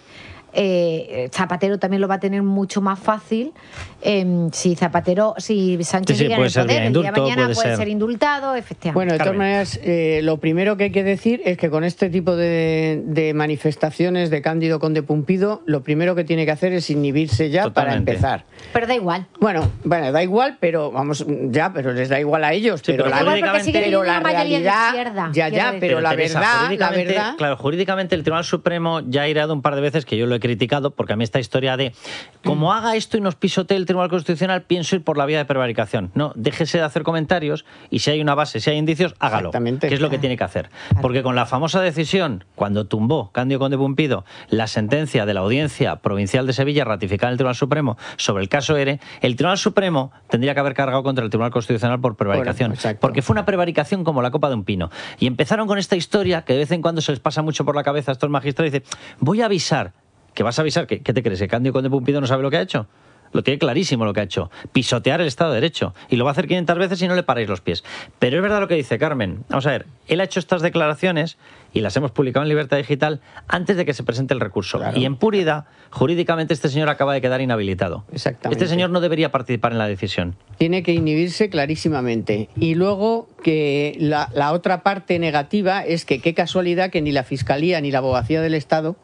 eh, Zapatero también lo va a tener mucho más fácil. eh, si Zapatero, si Sánchez Sí, sí, sigue en puede el ser poder, vía el día de indulto, mañana puede puede ser- ser indultado, efectivamente. Bueno, de todas Carmen. maneras, eh, lo primero que hay que decir es que con este tipo de, de manifestaciones de Cándido Conde Pumpido, lo primero que tiene que hacer es inhibirse ya para Totalmente. empezar. Pero da igual. Bueno, bueno, da igual, pero vamos, ya, pero les da igual a ellos. Sí, pero pero la, Da igual porque sigue pero teniendo la una mayoría de realidad, izquierda, ya, quiero ya, decir. pero la Teresa, verdad, la jurídicamente- verdad. Claro, jurídicamente el Tribunal Supremo ya ha irado un par de veces que yo lo he criticado, porque a mí esta historia de como haga esto y nos pisotee el Tribunal Constitucional, pienso ir por la vía de prevaricación. No, déjese de hacer comentarios y si hay una base, si hay indicios, hágalo. Exactamente. Que es lo que tiene que hacer. Porque con la famosa decisión, cuando tumbó Cándido Conde Pumpido la sentencia de la Audiencia Provincial de Sevilla ratificada en el Tribunal Supremo sobre el caso ERE, el Tribunal Supremo tendría que haber cargado contra el Tribunal Constitucional por prevaricación. Bueno, exacto. Porque fue una prevaricación como la copa de un pino. Y empezaron con esta historia que de vez en cuando se les pasa mucho por la cabeza a estos magistrados y dicen, voy a avisar. ¿Que vas a avisar? ¿Qué, qué te crees? ¿Que Cándido Conde Pumpido no sabe lo que ha hecho? Lo tiene clarísimo lo que ha hecho. Pisotear el Estado de Derecho. Y lo va a hacer quinientas veces y no le paráis los pies. Pero es verdad lo que dice Carmen. Vamos a ver, él ha hecho estas declaraciones y las hemos publicado en Libertad Digital antes de que se presente el recurso. Claro. Y en puridad, jurídicamente, este señor acaba de quedar inhabilitado. Exactamente. Este señor no debería participar en la decisión. Tiene que inhibirse clarísimamente. Y luego que la, la otra parte negativa es que qué casualidad que ni la Fiscalía ni la Abogacía del Estado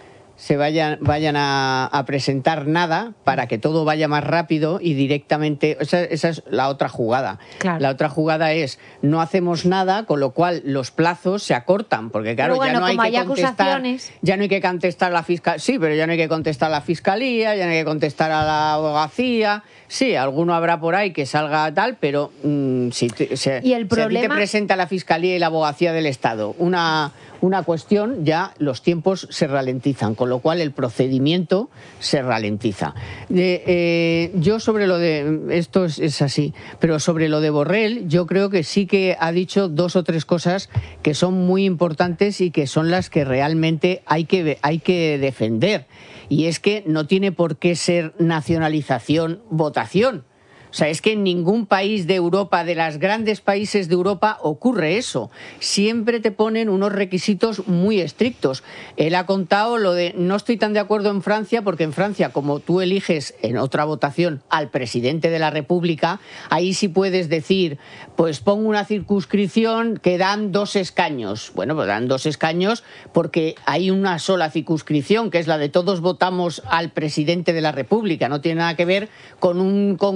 se vayan, vayan a, a presentar nada para que todo vaya más rápido y directamente... Esa, esa es la otra jugada. Claro. La otra jugada es no hacemos nada, con lo cual los plazos se acortan, porque claro, Pero bueno, ya no hay como que hay contestar... acusaciones- Ya no hay que contestar la fiscal, sí, pero ya no hay que contestar a la Fiscalía, ya no hay que contestar a la Abogacía. Sí, alguno habrá por ahí que salga tal, pero mm, si, te, se- Y el si a ti te problema- presenta la Fiscalía y la Abogacía del Estado una, una cuestión, ya los tiempos se ralentizan, con lo cual el procedimiento se ralentiza. De, eh, yo sobre lo de... Esto es, es así, pero sobre lo de Borrell, yo creo que sí que ha dicho dos o tres cosas que son muy importantes y que son las que realmente hay que, hay que defender. Y es que no tiene por qué ser nacionalización votación. O sea, es que en ningún país de Europa, de los grandes países de Europa, ocurre eso. Siempre te ponen unos requisitos muy estrictos. Él ha contado lo de, no estoy tan de acuerdo en Francia, porque en Francia, como tú eliges en otra votación al presidente de la República, ahí sí puedes decir, pues pongo una circunscripción que dan dos escaños. Bueno, pues dan dos escaños porque hay una sola circunscripción, que es la de todos votamos al presidente de la República. No tiene nada que ver con un congreso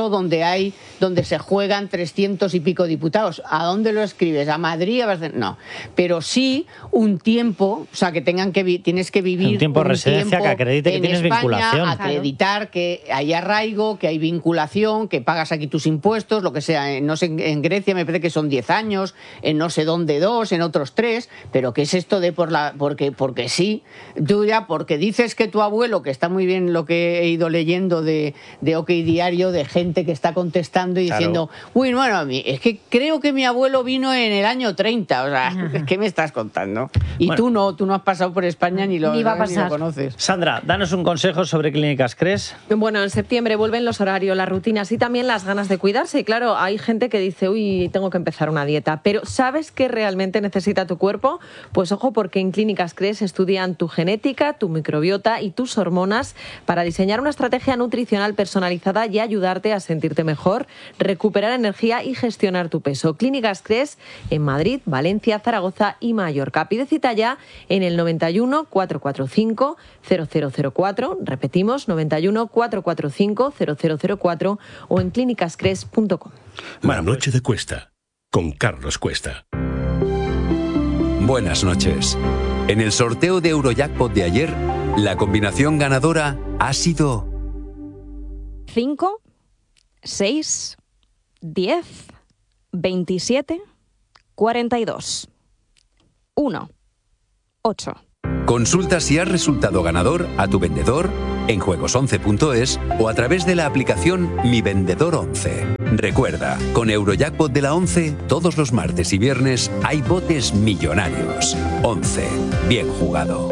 congreso donde hay, donde se juegan trescientos y pico diputados. ¿A dónde lo escribes? ¿A Madrid? ¿A Barcelona? No. Pero sí un tiempo, o sea, que tengan que vi- tienes que vivir un tiempo de residencia que acredite que en tienes España, vinculación. acreditar que hay arraigo, que hay vinculación, que pagas aquí tus impuestos, lo que sea. En, no sé, en Grecia me parece que son diez años, en no sé dónde dos, en otros tres, pero ¿qué es esto de por la porque porque sí? Tú ya porque dices que tu abuelo, que está muy bien lo que he ido leyendo de, de OK Diario, de gente que está contestando y Claro. diciendo, uy, bueno, a mí, es que creo que mi abuelo vino en el año treinta, o sea, ¿qué me estás contando? Y Bueno. tú no, tú no has pasado por España ni lo, Ni va a ni lo pasar. conoces. Sandra, danos un consejo sobre Clínicas Cres. Bueno, en septiembre vuelven los horarios, las rutinas y también las ganas de cuidarse. Y claro, hay gente que dice, uy, tengo que empezar una dieta. Pero ¿sabes qué realmente necesita tu cuerpo? Pues ojo, porque en Clínicas Cres estudian tu genética, tu microbiota y tus hormonas para diseñar una estrategia nutricional personalizada y ayudarte a sentirte mejor, recuperar energía y gestionar tu peso. Clínicas Cres en Madrid, Valencia, Zaragoza y Mallorca. Pide cita ya en el noventa y uno, cuatrocientos cuarenta y cinco, cero cero cero cuatro, repetimos, noventa y uno, cuatrocientos cuarenta y cinco, cero cero cero cuatro o en clínicas cres punto com. La noche de Cuesta, con Carlos Cuesta. Buenas noches. En el sorteo de Eurojackpot de ayer, la combinación ganadora ha sido cinco, seis, diez, veintisiete, cuarenta y dos. uno, ocho. Consulta si has resultado ganador a tu vendedor en juegos once punto es o a través de la aplicación Mi Vendedor once. Recuerda, con Eurojackpot de la once, todos los martes y viernes hay botes millonarios. once. Bien jugado.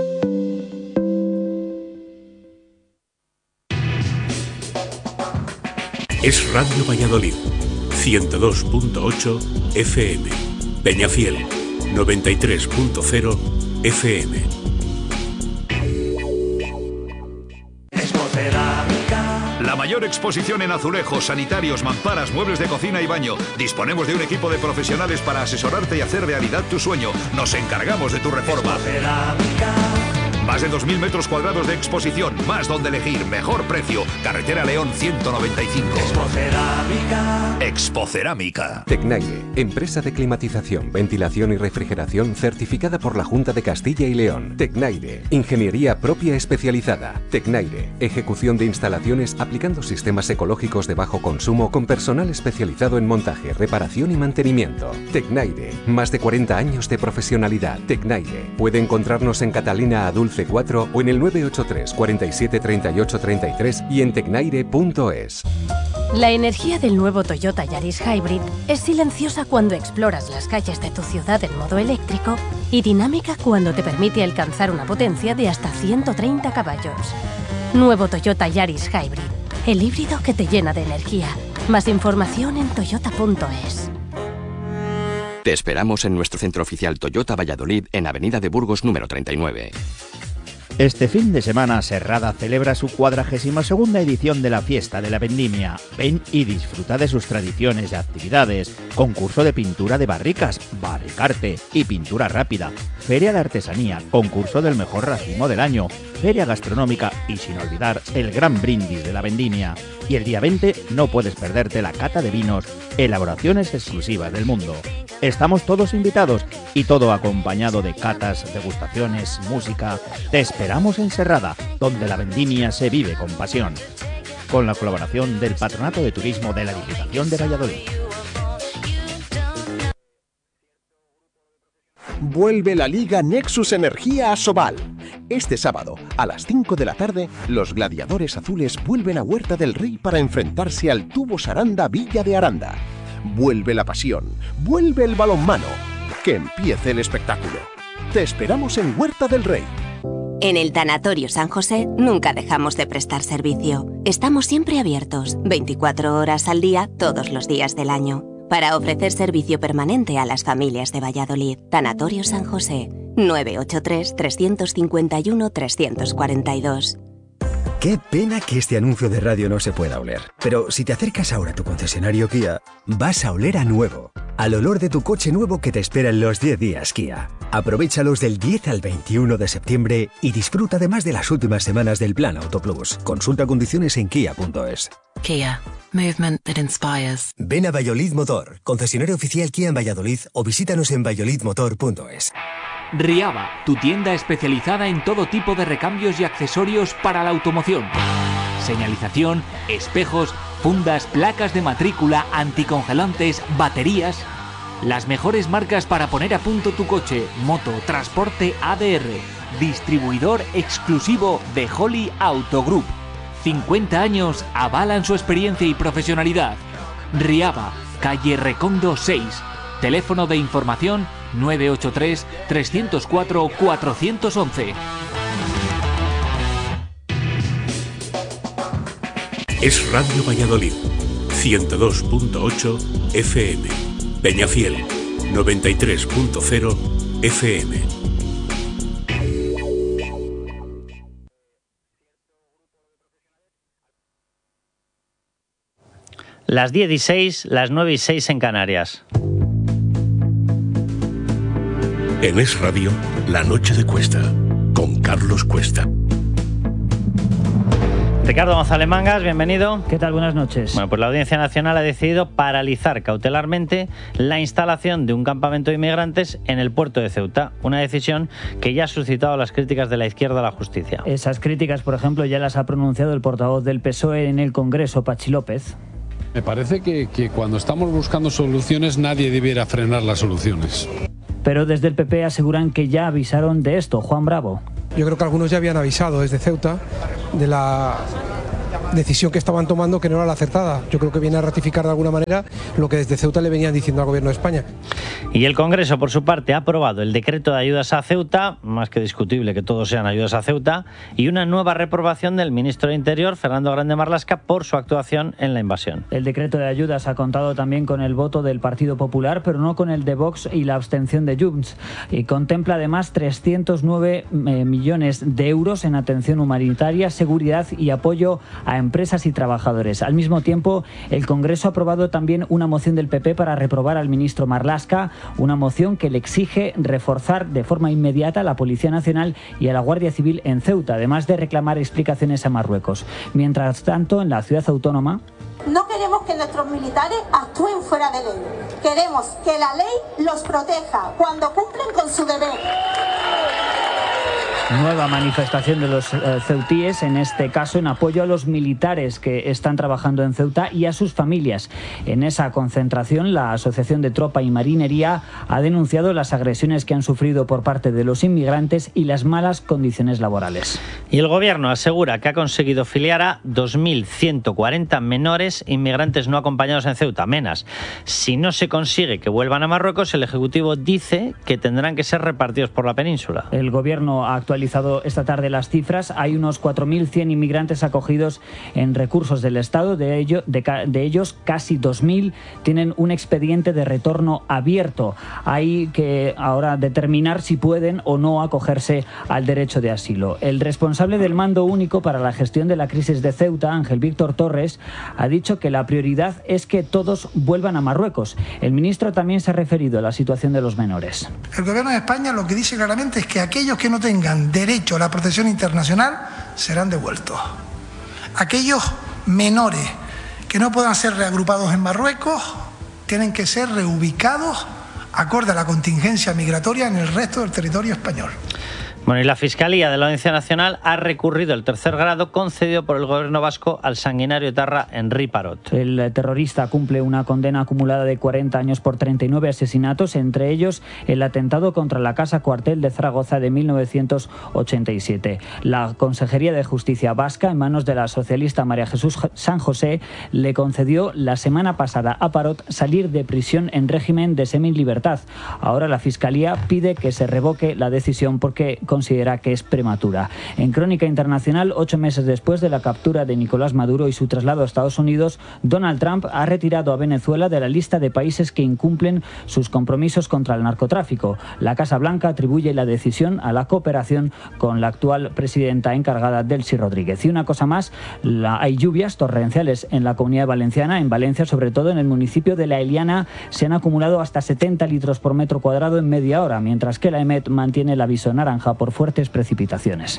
Es Radio Valladolid, ciento dos punto ocho F M. Peñafiel, noventa y tres punto cero F M. La mayor exposición en azulejos, sanitarios, mamparas, muebles de cocina y baño. Disponemos de un equipo de profesionales para asesorarte y hacer realidad tu sueño. Nos encargamos de tu reforma. Más de dos mil metros cuadrados de exposición, más donde elegir, mejor precio. Carretera León ciento noventa y cinco. Expocerámica. Expocerámica. Tecnaire, empresa de climatización, ventilación y refrigeración certificada por la Junta de Castilla y León. Tecnaire, ingeniería propia especializada. Tecnaire, ejecución de instalaciones aplicando sistemas ecológicos de bajo consumo con personal especializado en montaje, reparación y mantenimiento. Tecnaire, más de cuarenta años de profesionalidad. Tecnaire, puede encontrarnos en Catalina Adulce cuatro o en el nueve ocho tres, cuarenta y siete, treinta y ocho, treinta y tres y en tecnaire punto es. La energía del nuevo Toyota Yaris Hybrid es silenciosa cuando exploras las calles de tu ciudad en modo eléctrico y dinámica cuando te permite alcanzar una potencia de hasta ciento treinta caballos. Nuevo Toyota Yaris Hybrid, el híbrido que te llena de energía. Más información en toyota punto es. Te esperamos en nuestro centro oficial Toyota Valladolid en Avenida de Burgos número treinta y nueve. Este fin de semana Serrada celebra su cuadragésima segunda edición de la Fiesta de la Vendimia. Ven y disfruta de sus tradiciones y actividades. Concurso de pintura de barricas, barricarte y pintura rápida. Feria de artesanía, concurso del mejor racimo del año. Feria gastronómica y sin olvidar el gran brindis de la Vendimia. Y el día veinte no puedes perderte la cata de vinos, elaboraciones exclusivas del mundo. Estamos todos invitados y todo acompañado de catas, degustaciones, música. Te esperamos en Serrada, donde la vendimia se vive con pasión. Con la colaboración del Patronato de Turismo de la Diputación de Valladolid. Vuelve la Liga Nexus Energía a Sobal. Este sábado, a las cinco de la tarde, los gladiadores azules vuelven a Huerta del Rey para enfrentarse al Tubos Aranda Villa de Aranda. Vuelve la pasión, vuelve el balonmano. Que empiece el espectáculo. Te esperamos en Huerta del Rey. En el Tanatorio San José nunca dejamos de prestar servicio. Estamos siempre abiertos, veinticuatro horas al día, todos los días del año, para ofrecer servicio permanente a las familias de Valladolid. Tanatorio San José, nueve ocho tres, tres cinco uno, tres cuatro dos. Qué pena que este anuncio de radio no se pueda oler. Pero si te acercas ahora a tu concesionario Kia, vas a oler a nuevo. al olor de tu coche nuevo que te espera en los diez días Kia. Aprovéchalos del diez al veintiuno de septiembre y disfruta además de las últimas semanas del Plan Auto Plus. Consulta condiciones en kia punto es. Kia. Movement that inspires. Ven a Valladolid Motor, concesionario oficial Kia en Valladolid, o visítanos en valladolid motor punto es. Riava, tu tienda especializada en todo tipo de recambios y accesorios para la automoción. Señalización, espejos, fundas, placas de matrícula, anticongelantes, baterías. Las mejores marcas para poner a punto tu coche, moto, transporte A D R. Distribuidor exclusivo de Holly Auto Group. cincuenta años avalan su experiencia y profesionalidad. Riava, calle Recondo seis. Teléfono de información nueve ocho tres, tres cero cuatro, cuatro uno uno. Es Radio Valladolid, ciento dos punto ocho F M. Peñafiel, noventa y tres punto cero F M. Las diez y seis, las nueve y seis en Canarias. En Es Radio, La Noche de Cuesta, con Carlos Cuesta. Ricardo González Mangas, bienvenido. ¿Qué tal? Buenas noches. Bueno, pues la Audiencia Nacional ha decidido paralizar cautelarmente la instalación de un campamento de inmigrantes en el puerto de Ceuta, una decisión que ya ha suscitado las críticas de la izquierda a la justicia. Esas críticas, por ejemplo, ya las ha pronunciado el portavoz del P S O E en el Congreso, Pachi López. Me parece que, que cuando estamos buscando soluciones nadie debiera frenar las soluciones. Pero desde el P P aseguran que ya avisaron de esto. Juan Bravo. Yo creo que algunos ya habían avisado desde Ceuta de la decisión que estaban tomando, que no era la acertada. Yo creo que viene a ratificar de alguna manera lo que desde Ceuta le venían diciendo al Gobierno de España. Y el Congreso, por su parte, ha aprobado el decreto de ayudas a Ceuta, más que discutible que todos sean ayudas a Ceuta, y una nueva reprobación del ministro de Interior, Fernando Grande Marlaska, por su actuación en la invasión. El decreto de ayudas ha contado también con el voto del Partido Popular, pero no con el de Vox y la abstención de Junts. Y contempla además trescientos nueve eh, millones de euros en atención humanitaria, seguridad y apoyo a empresas y trabajadores. Al mismo tiempo, el Congreso ha aprobado también una moción del P P para reprobar al ministro Marlaska, una moción que le exige reforzar de forma inmediata a la Policía Nacional y a la Guardia Civil en Ceuta, además de reclamar explicaciones a Marruecos. Mientras tanto, en la ciudad autónoma... No queremos que nuestros militares actúen fuera de ley. Queremos que la ley los proteja cuando cumplen con su deber. Nueva manifestación de los eh, ceutíes, en este caso en apoyo a los militares que están trabajando en Ceuta y a sus familias. En esa concentración, la Asociación de Tropa y Marinería ha denunciado las agresiones que han sufrido por parte de los inmigrantes y las malas condiciones laborales. Y el Gobierno asegura que ha conseguido filiar a dos mil ciento cuarenta menores inmigrantes no acompañados en Ceuta, menas. Si no se consigue que vuelvan a Marruecos, el Ejecutivo dice que tendrán que ser repartidos por la península. El Gobierno ha actualizado esta tarde las cifras. Hay unos cuatro mil cien inmigrantes acogidos en recursos del Estado. De, ello, de, de ellos, casi dos mil tienen un expediente de retorno abierto. Hay que ahora determinar si pueden o no acogerse al derecho de asilo. El responsable del Mando Único para la Gestión de la Crisis de Ceuta, Ángel Víctor Torres, ha dicho que la prioridad es que todos vuelvan a Marruecos. El ministro también se ha referido a la situación de los menores. El Gobierno de España lo que dice claramente es que aquellos que no tengan derecho a la protección internacional serán devueltos. Aquellos menores que no puedan ser reagrupados en Marruecos tienen que ser reubicados acorde a la contingencia migratoria en el resto del territorio español. Bueno, y la Fiscalía de la Audiencia Nacional ha recurrido el tercer grado concedido por el Gobierno vasco al sanguinario etarra Henri Parot. El terrorista cumple una condena acumulada de cuarenta años por treinta y nueve asesinatos, entre ellos el atentado contra la Casa Cuartel de Zaragoza de mil novecientos ochenta y siete. La Consejería de Justicia vasca, en manos de la socialista María Jesús San José, le concedió la semana pasada a Parot salir de prisión en régimen de semilibertad. Ahora la Fiscalía pide que se revoque la decisión porque considera que es prematura. En crónica internacional, ocho meses después de la captura de Nicolás Maduro y su traslado a Estados Unidos, Donald Trump ha retirado a Venezuela de la lista de países que incumplen sus compromisos contra el narcotráfico. La Casa Blanca atribuye la decisión a la cooperación con la actual presidenta encargada, Delcy Rodríguez. Y una cosa más, la, hay lluvias torrenciales en la Comunidad Valenciana. En Valencia, sobre todo en el municipio de La Eliana, se han acumulado hasta setenta litros por metro cuadrado en media hora, mientras que la EMET mantiene el aviso naranja por fuertes precipitaciones.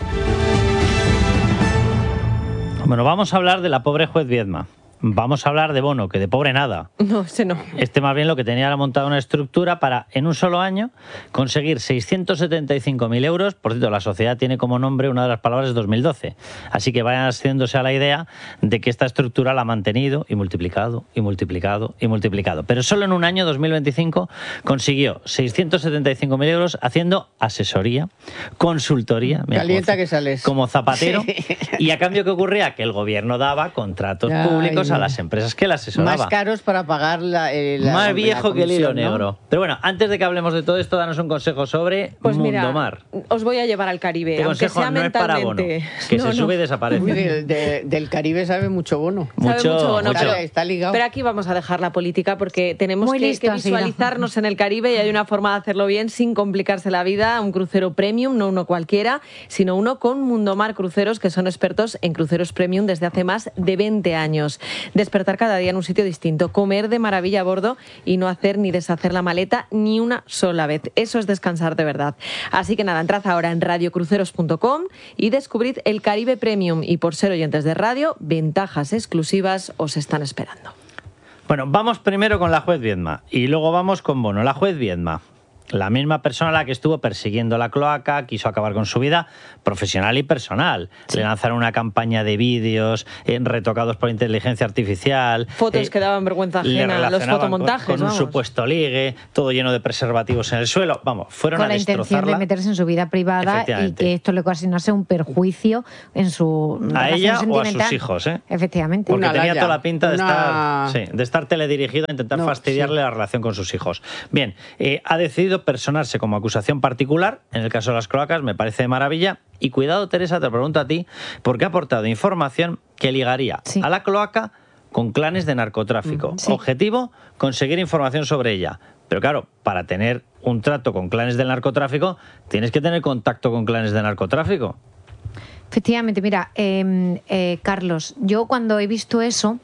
Bueno, vamos a hablar de la pobre juez Viedma. Vamos a hablar de Bono, que de pobre nada. No, ese no. Este más bien lo que tenía era montada una estructura para, en un solo año, conseguir seiscientos setenta y cinco mil euros. Por cierto, la sociedad tiene como nombre una de las palabras dos mil doce. Así que vayan haciéndose a la idea de que esta estructura la ha mantenido y multiplicado, y multiplicado, y multiplicado. Pero solo en un año, dos mil veinticinco, consiguió seiscientos setenta y cinco mil euros haciendo asesoría, consultoría. Mira, Calienta como, que sales. Como zapatero. Sí. Y a cambio, ¿qué ocurría? Que el gobierno daba contratos Ay, públicos a no. las empresas que la asesoraban. Más caros para pagar la, eh, la Más la viejo que el hilo comisión, ¿no? negro. Pero bueno, antes de que hablemos de todo esto, danos un consejo sobre Pues mira, Mundomar. os voy a llevar al Caribe, Este aunque consejo sea no es para Bono, mentalmente. que No, se no. sube y desaparece. Uy, del, de- del Caribe sabe mucho Bono. Sabe Mucho, mucho Bono, mucho. pero- Está ligado. Pero aquí vamos a dejar la política porque tenemos Muy que, listo que ha sido. visualizarnos en el Caribe y hay una forma de hacerlo bien sin complicarse la vida. Un crucero premium, no uno cualquiera, sino uno con Mundomar Cruceros, que son expertos en cruceros premium desde hace más de veinte años. Despertar cada día en un sitio distinto, comer de maravilla a bordo y no hacer ni deshacer la maleta ni una sola vez. Eso es descansar de verdad. Así que nada, entrad ahora en radio cruceros punto com y descubrid el Caribe Premium. Y por ser oyentes de radio, ventajas exclusivas os están esperando. Bueno, vamos primero con la juez Viedma y luego vamos con Bono. La juez Viedma, la misma persona a la que estuvo persiguiendo la cloaca, quiso acabar con su vida profesional y personal. Sí. Le lanzaron una campaña de vídeos eh, retocados por inteligencia artificial. Fotos eh, que daban vergüenza ajena, los fotomontajes. Con, con un vamos. supuesto ligue, todo lleno de preservativos en el suelo. Vamos, fueron con a la intención de meterse en su vida privada y que esto le ocasionase un perjuicio en su a ella o a sentimental. sus hijos, ¿eh? Efectivamente. Porque Una tenía laya. toda la pinta de, Una... estar, sí, de estar teledirigido a intentar No, fastidiarle sí. la relación con sus hijos. Bien, eh, ha decidido personarse como acusación particular, en el caso de las cloacas, me parece de maravilla. Y cuidado, Teresa, te pregunto a ti, porque ha aportado información que ligaría sí. a la cloaca con clanes de narcotráfico. Sí. Objetivo, conseguir información sobre ella. Pero claro, para tener un trato con clanes del narcotráfico, tienes que tener contacto con clanes de narcotráfico. Efectivamente, mira, eh, eh, Carlos, yo cuando he visto eso...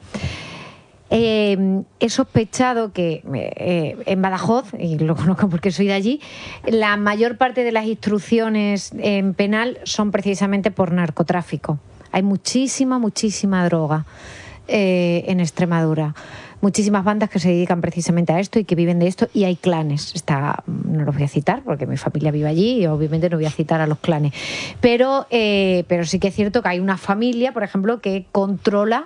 Eh, he sospechado que eh, en Badajoz, y lo conozco porque soy de allí, la mayor parte de las instrucciones en penal son precisamente por narcotráfico. Hay muchísima, muchísima droga eh, en Extremadura. Muchísimas bandas que se dedican precisamente a esto y que viven de esto, y hay clanes. Está, no los voy a citar porque mi familia vive allí y obviamente no voy a citar a los clanes. Pero, eh, pero sí que es cierto que hay una familia, por ejemplo, que controla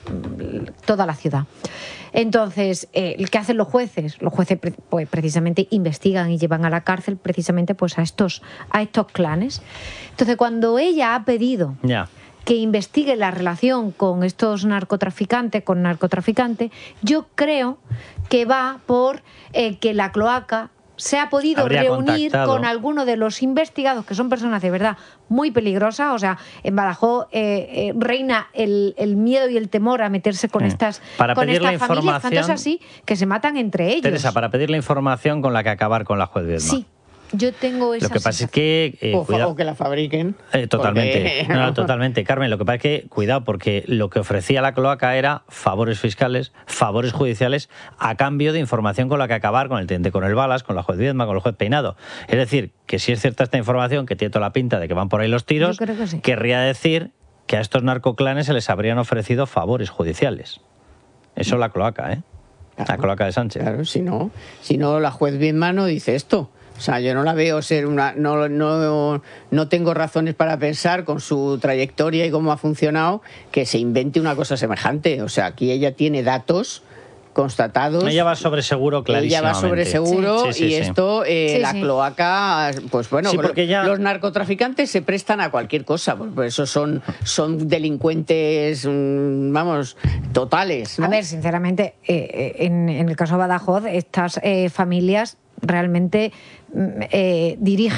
toda la ciudad. Entonces, eh, ¿qué hacen los jueces? Los jueces pues, precisamente investigan y llevan a la cárcel precisamente pues, a, estos, a estos clanes. Entonces, cuando ella ha pedido yeah. que investigue la relación con estos narcotraficantes, con narcotraficantes, yo creo que va por eh, que la cloaca se ha podido Habría reunir contactado. con alguno de los investigados, que son personas de verdad muy peligrosas. O sea, en Badajoz eh, eh, reina el, el miedo y el temor a meterse con sí. estas, para con pedir estas la familias, información, tanto es así que se matan entre ellos. Teresa, para pedir la información con la que acabar con la juez Viedma. Sí, yo tengo esa Lo que pasa es que... Eh, o, cuidado. o que la fabriquen. Eh, totalmente. Porque... No, no, totalmente. Carmen, lo que pasa es que, cuidado, porque lo que ofrecía la cloaca era favores fiscales, favores judiciales, a cambio de información con la que acabar con el teniente coronel Balas, con la juez Viedma, con el juez Peinado. Es decir, que si es cierta esta información, que tiene toda la pinta de que van por ahí los tiros, Yo creo que sí. querría decir que a estos narcoclanes se les habrían ofrecido favores judiciales. Eso es la cloaca, ¿eh? Claro, la cloaca de Sánchez. Claro, si no, si no la juez Viedma no dice esto. O sea, yo no la veo ser una... No, no, no tengo razones para pensar, con su trayectoria y cómo ha funcionado, que se invente una cosa semejante. O sea, aquí ella tiene datos constatados. Ella va sobre seguro, clarísimamente. Ella va sobre seguro sí. Sí, sí, y sí. esto, eh, Sí, la sí. cloaca, pues bueno, Sí, porque ya- los narcotraficantes se prestan a cualquier cosa, por eso son, son delincuentes, mm, vamos, totales, ¿no? A ver, sinceramente, eh, en, en el caso de Badajoz, estas eh, familias realmente mm, eh, dirigen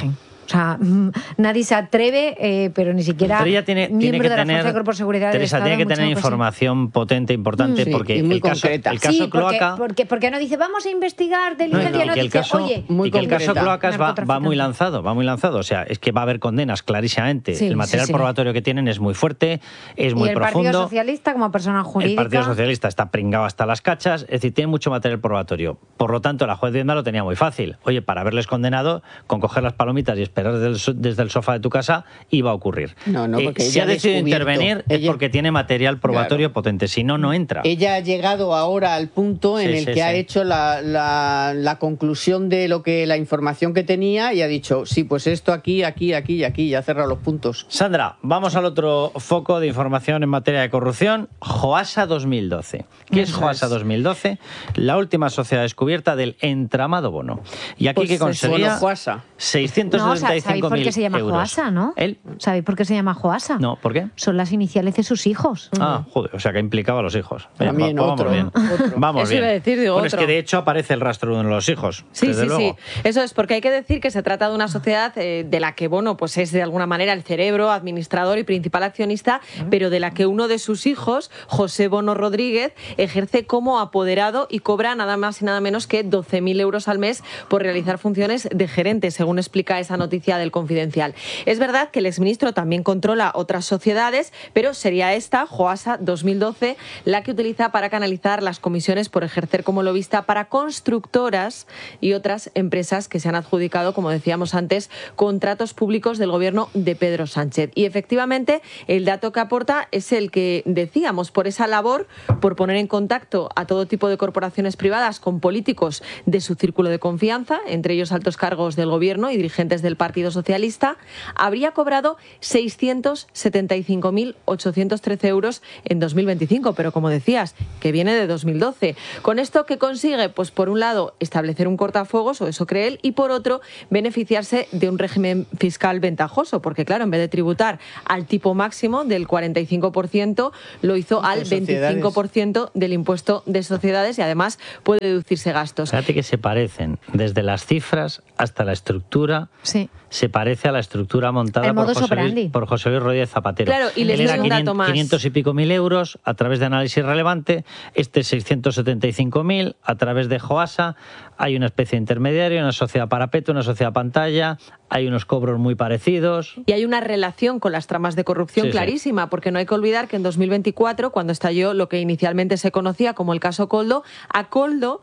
O sea, nadie se atreve, eh, pero ni siquiera pero ella tiene, miembro tiene que de la tener, Fuerza de Cuerpo de Seguridad Teresa, del Estado, tiene que tener mucho información que potente, importante, sí, porque y muy el caso, concreta. el caso sí, porque, Cloaca... Porque, porque no dice, vamos a investigar de No, licencia, y no, que el dice, caso, oye... y que el caso Cloacas va, va muy lanzado, va muy lanzado. O sea, es que va a haber condenas clarísimamente. Sí, el material sí, sí. probatorio que tienen es muy fuerte, es muy y el profundo. Partido Socialista como persona jurídica... El Partido Socialista está pringado hasta las cachas, es decir, tiene mucho material probatorio. Por lo tanto, la juez Vienda lo tenía muy fácil. Oye, para haberles condenado, con coger las palomitas y esperar desde el, desde el sofá de tu casa, iba a ocurrir. No, no, porque eh, si ella ha decidido intervenir ella... es porque tiene material probatorio claro. potente, si no, no entra. Ella ha llegado ahora al punto en Sí, el sí, que sí. ha hecho la, la, la conclusión de lo que la información que tenía y ha dicho, sí, pues esto aquí, aquí, aquí y aquí, y ha cerrado los puntos. Sandra, vamos al otro foco de información en materia de corrupción, Joasa dos mil doce. ¿Qué es Eso Joasa es. dos mil doce? La última sociedad descubierta del entramado Bono. Y aquí Pues que eso, conseguía bueno, Joasa. seiscientos No, setenta y ¿sabéis cinco por mil qué se llama euros. Joasa, no? ¿Él? ¿Sabéis por qué se llama Joasa? No, ¿por qué? Son las iniciales de sus hijos. Ah, joder, o sea que implicaba a los hijos. Bien, También va- vamos otro, bien. otro. Vamos Eso bien. iba a decir, digo, Bueno, es otro. que de hecho aparece el rastro de uno de los hijos. Sí, desde sí, luego. sí. Eso es porque hay que decir que se trata de una sociedad eh, de la que Bono pues es de alguna manera el cerebro, administrador y principal accionista, pero de la que uno de sus hijos, José Bono Rodríguez, ejerce como apoderado y cobra nada más y nada menos que doce mil euros al mes por realizar funciones de gerente, según explica esa noticia del Confidencial. Es verdad que el exministro también controla otras sociedades, pero sería esta, Joasa dos mil doce, la que utiliza para canalizar las comisiones por ejercer como lobista para constructoras y otras empresas que se han adjudicado, como decíamos antes, contratos públicos del gobierno de Pedro Sánchez. Y efectivamente, el dato que aporta es el que decíamos, por esa labor, por poner en contacto a todo tipo de corporaciones privadas con políticos de su círculo de confianza, entre ellos altos cargos del gobierno y dirigentes del Partido Socialista, habría cobrado seiscientos setenta y cinco mil ochocientos trece euros en dos mil veinticinco, pero como decías, que viene de dos mil doce. ¿Con esto qué consigue? Pues por un lado, establecer un cortafuegos, o eso cree él, y por otro, beneficiarse de un régimen fiscal ventajoso, porque claro, en vez de tributar al tipo máximo del cuarenta y cinco por ciento, lo hizo al veinticinco por ciento del impuesto de sociedades y además puede deducirse gastos. Fíjate que se parecen desde las cifras hasta la estructura. Sí. Se parece a la estructura montada El por modus José, operandi. Luis, por José Luis Rodríguez Zapatero. Claro, y les Él doy era un dato quinientos, más. quinientos y pico mil euros a través de análisis relevante, este seiscientos setenta y cinco mil a través de Joasa. Hay una especie de intermediario, una sociedad parapeto, una sociedad pantalla, hay unos cobros muy parecidos. Y hay una relación con las tramas de corrupción Sí, sí. clarísima, porque no hay que olvidar que en dos mil veinticuatro, cuando estalló lo que inicialmente se conocía como el caso Coldo, a Coldo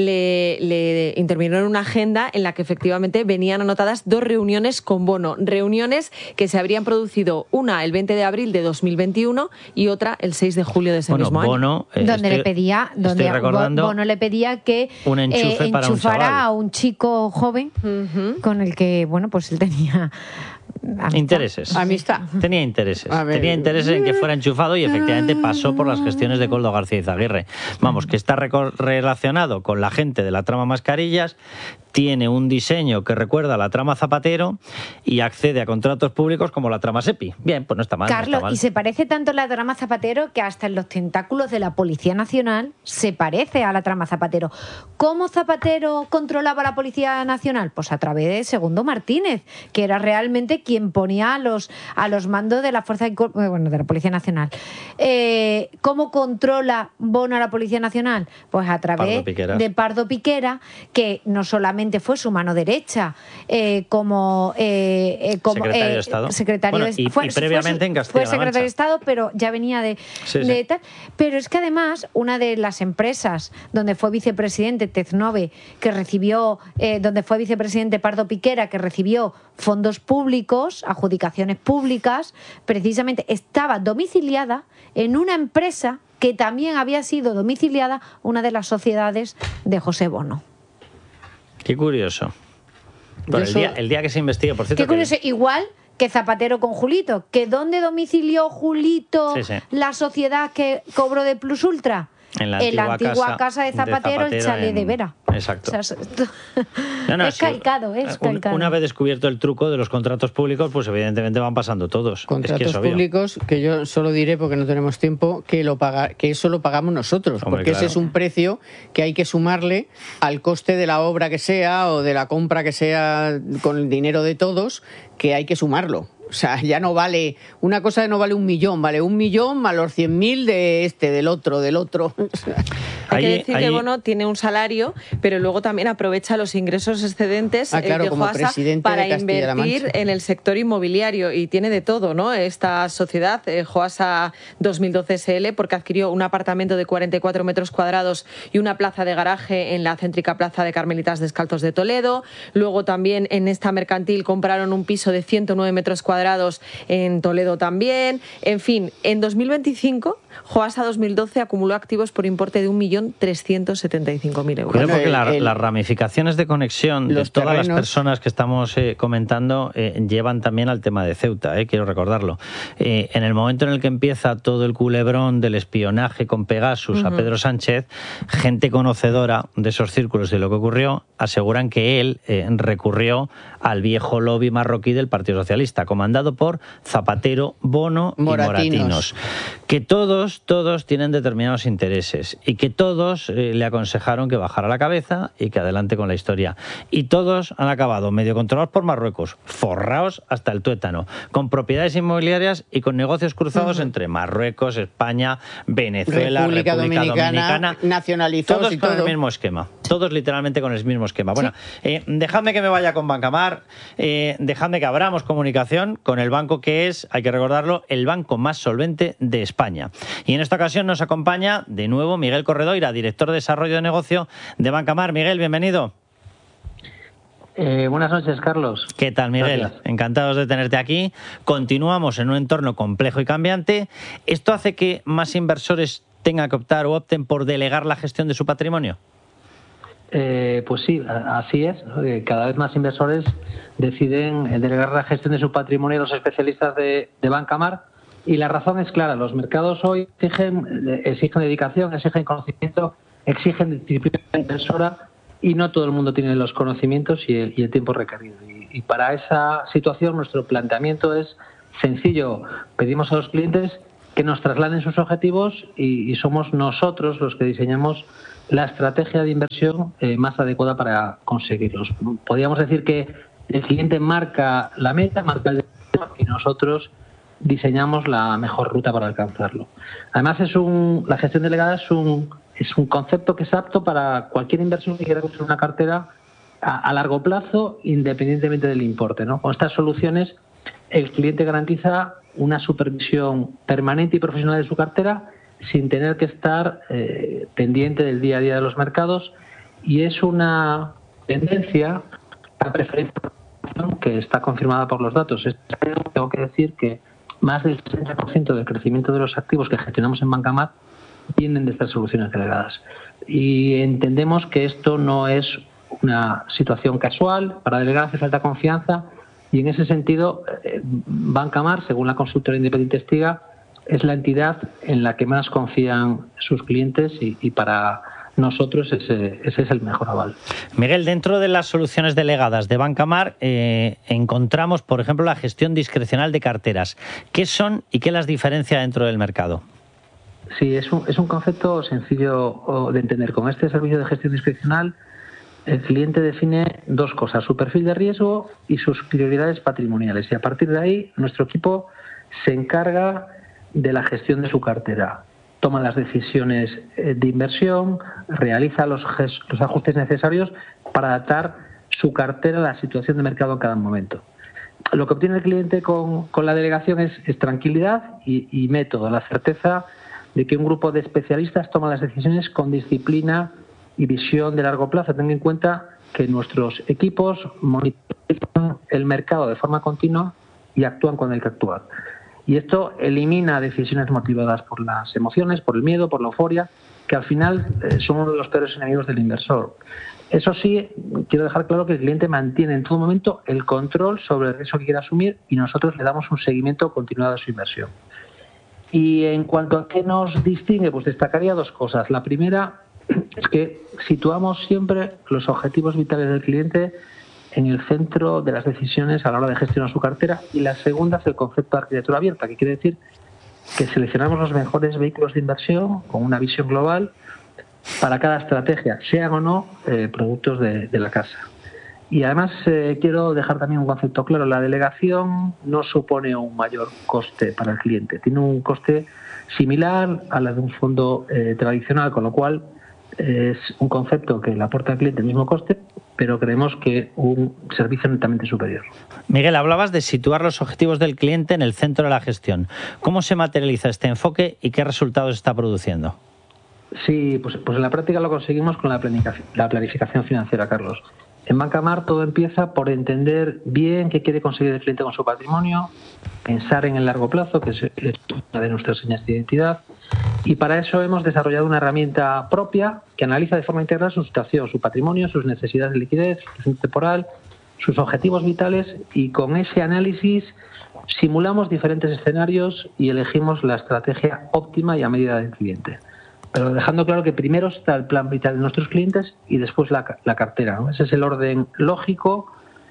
le, le intervino en una agenda en la que efectivamente venían anotadas dos reuniones con Bono, reuniones que se habrían producido, una el veinte de abril de dos mil veintiuno y otra el seis de julio de ese Bueno, mismo año. Bono, eh, donde estoy- le pedía, donde estoy recordando Bono le pedía que un enchufe eh, para un enchufara chaval. a un chico joven con el que, bueno, pues él tenía amistad. Intereses. Amistad. Tenía intereses. A ver. Tenía intereses en que fuera enchufado y efectivamente pasó por las gestiones de Coldo García Izaguirre. Vamos, que está reco- relacionado con la gente de la trama Mascarillas, tiene un diseño que recuerda a la trama Zapatero y accede a contratos públicos como la trama SEPI. Bien, pues no está mal. no Carlos, está mal. y se parece tanto a la trama Zapatero que hasta en los tentáculos de la Policía Nacional se parece a la trama Zapatero. ¿Cómo Zapatero controlaba a la Policía Nacional? Pues a través de Segundo Martínez, que era realmente quien ponía a los, a los mandos de la Fuerza bueno, de la Policía Nacional. Eh, ¿Cómo controla Bono a la Policía Nacional? Pues a través Pardo Piqueras. de Pardo Piquera, que no solamente fue su mano derecha, eh, como, eh, eh, como Secretario eh, de Estado. secretario Bueno, de- y- fue- y previamente fue, en fue Castilla-La secretario Mancha. de Estado, pero ya venía de, Sí, de sí. tal. Pero es que además, una de las empresas donde fue vicepresidente Teznove, que recibió, eh, donde fue vicepresidente Pardo Piquera, que recibió fondos públicos, adjudicaciones públicas, precisamente estaba domiciliada en una empresa que también había sido domiciliada una de las sociedades de José Bono. Qué curioso. Bueno, el, Yo día, soy- el día que se investigue, por cierto. Qué curioso, que- igual que Zapatero con Julito, que ¿dónde domicilió Julito Sí, sí. la sociedad que cobró de Plus Ultra? en la en antigua, la antigua casa, casa de Zapatero, de Zapatero el chalet en... de Vera. Exacto. O sea, esto... no, no, es sí, calcado, es calcado. Una vez descubierto el truco de los contratos públicos, pues evidentemente van pasando todos. Contratos es que es públicos, que yo solo diré, porque no tenemos tiempo, que lo paga, que eso lo pagamos nosotros, Hombre, porque claro. ese es un precio que hay que sumarle al coste de la obra que sea o de la compra que sea con el dinero de todos, que hay que sumarlo. O sea, ya no vale, una cosa no vale un millón, vale un millón más los cien mil de este, del otro, del otro. Hay que Ahí- decir ahí- que Bono tiene un salario, pero luego también aprovecha los ingresos excedentes Ah, claro, eh, de como Joasa presidente para de Castilla-La invertir Mancha. en el sector inmobiliario y tiene de todo, ¿no? Esta sociedad, eh, Joasa dos mil doce S L, porque adquirió un apartamento de cuarenta y cuatro metros cuadrados y una plaza de garaje en la céntrica plaza de Carmelitas Descalzos de Toledo. Luego también en esta mercantil compraron un piso de ciento nueve metros cuadrados en Toledo también. En fin, en dos mil veinticinco, Joasa dos mil doce acumuló activos por importe de un millón trescientos setenta y cinco mil euros. Cuidado porque el- la- el- las ramificaciones de conexión de los todas las terrenos- personas que estamos eh, comentando eh, llevan también al tema de Ceuta, eh, quiero recordarlo. Eh, en el momento en el que empieza todo el culebrón del espionaje con Pegasus a Ujú. Pedro Sánchez, gente conocedora de esos círculos y de lo que ocurrió, aseguran que él eh, recurrió al viejo lobby marroquí del Partido Socialista, comandado por Zapatero, Bono y Moratinos. Moratinos. Que todos, todos tienen determinados intereses y que todos eh, le aconsejaron que bajara la cabeza y que adelante con la historia. Y todos han acabado medio controlados por Marruecos, forrados hasta el tuétano, con propiedades inmobiliarias y con negocios cruzados Ujú. entre Marruecos, España, Venezuela, República, República Dominicana, Dominicana, nacionalizados todos y con todo. el mismo esquema, todos literalmente con el mismo esquema. Bueno, eh, dejadme que me vaya con Bancamar, eh, dejadme que abramos comunicación con el banco que es, hay que recordarlo, el banco más solvente de España. Y en esta ocasión nos acompaña de nuevo Miguel Corredoira, director de Desarrollo de Negocio de Bancamar. Miguel, bienvenido. Eh, buenas noches, Carlos. ¿Qué tal, Miguel? Gracias. Encantados de tenerte aquí. Continuamos en un entorno complejo y cambiante. ¿Esto hace que más inversores tengan que optar o opten por delegar la gestión de su patrimonio? Eh, pues sí, a- así es, ¿no? Que cada vez más inversores deciden eh, delegar la gestión de su patrimonio a los especialistas de, de Bancamar. Y la razón es clara, los mercados hoy exigen, eh, exigen dedicación, exigen conocimiento, exigen disciplina inversora y no todo el mundo tiene los conocimientos y el, y el tiempo requerido. Y, y para esa situación nuestro planteamiento es sencillo. Pedimos a los clientes que nos trasladen sus objetivos y, y somos nosotros los que diseñamos la estrategia de inversión eh, más adecuada para conseguirlos. Podríamos decir que el cliente marca la meta, marca el destino y nosotros diseñamos la mejor ruta para alcanzarlo. Además, es un, la gestión delegada es un, es un concepto que es apto para cualquier inversor que quiera construir una cartera a, a largo plazo, independientemente del importe, ¿no? Con estas soluciones, el cliente garantiza una supervisión permanente y profesional de su cartera sin tener que estar eh, pendiente del día a día de los mercados, y es una tendencia a preferencia que está confirmada por los datos. Tengo que decir que más del sesenta por ciento del crecimiento de los activos que gestionamos en Bancamar vienen de estas soluciones delegadas. Y entendemos que esto no es una situación casual. Para delegar hace falta confianza, y en ese sentido eh, Bancamar, según la consultora independiente Estiga, es la entidad en la que más confían sus clientes y, y para nosotros ese, ese es el mejor aval. Miguel, dentro de las soluciones delegadas de Bancamar eh, encontramos, por ejemplo, la gestión discrecional de carteras. ¿Qué son y qué las diferencia dentro del mercado? Sí, es un, es un concepto sencillo de entender. Con este servicio de gestión discrecional, el cliente define dos cosas: su perfil de riesgo y sus prioridades patrimoniales. Y a partir de ahí, nuestro equipo se encarga de la gestión de su cartera. Toma las decisiones de inversión, realiza los, los ajustes necesarios para adaptar su cartera a la situación de mercado en cada momento. Lo que obtiene el cliente con, con la delegación es, es tranquilidad y, y método, la certeza de que un grupo de especialistas toma las decisiones con disciplina y visión de largo plazo. Ten en cuenta que nuestros equipos monitorizan el mercado de forma continua y actúan cuando hay que actuar. Y esto elimina decisiones motivadas por las emociones, por el miedo, por la euforia, que al final eh, son uno de los peores enemigos del inversor. Eso sí, quiero dejar claro que el cliente mantiene en todo momento el control sobre el riesgo que quiere asumir y nosotros le damos un seguimiento continuado a su inversión. Y en cuanto a qué nos distingue, pues destacaría dos cosas. La primera es que situamos siempre los objetivos vitales del cliente en el centro de las decisiones a la hora de gestionar su cartera, y la segunda es el concepto de arquitectura abierta, que quiere decir que seleccionamos los mejores vehículos de inversión con una visión global para cada estrategia, sean o no eh, productos de, de la casa. Y además eh, quiero dejar también un concepto claro: la delegación no supone un mayor coste para el cliente, tiene un coste similar a la de un fondo eh, tradicional, con lo cual eh, es un concepto que le aporta al cliente el mismo coste, pero creemos que un servicio netamente superior. Miguel, hablabas de situar los objetivos del cliente en el centro de la gestión. ¿Cómo se materializa este enfoque y qué resultados está produciendo? Sí, pues, pues en la práctica lo conseguimos con la planificación, la planificación financiera, Carlos. En Bancamar todo empieza por entender bien qué quiere conseguir el cliente con su patrimonio, pensar en el largo plazo, que es una de nuestras señas de identidad, y para eso hemos desarrollado una herramienta propia que analiza de forma integral su situación, su patrimonio, sus necesidades de liquidez, su situación temporal, sus objetivos vitales, y con ese análisis simulamos diferentes escenarios y elegimos la estrategia óptima y a medida del cliente. Pero dejando claro que primero está el plan vital de nuestros clientes y después la, la cartera, ¿no? Ese es el orden lógico,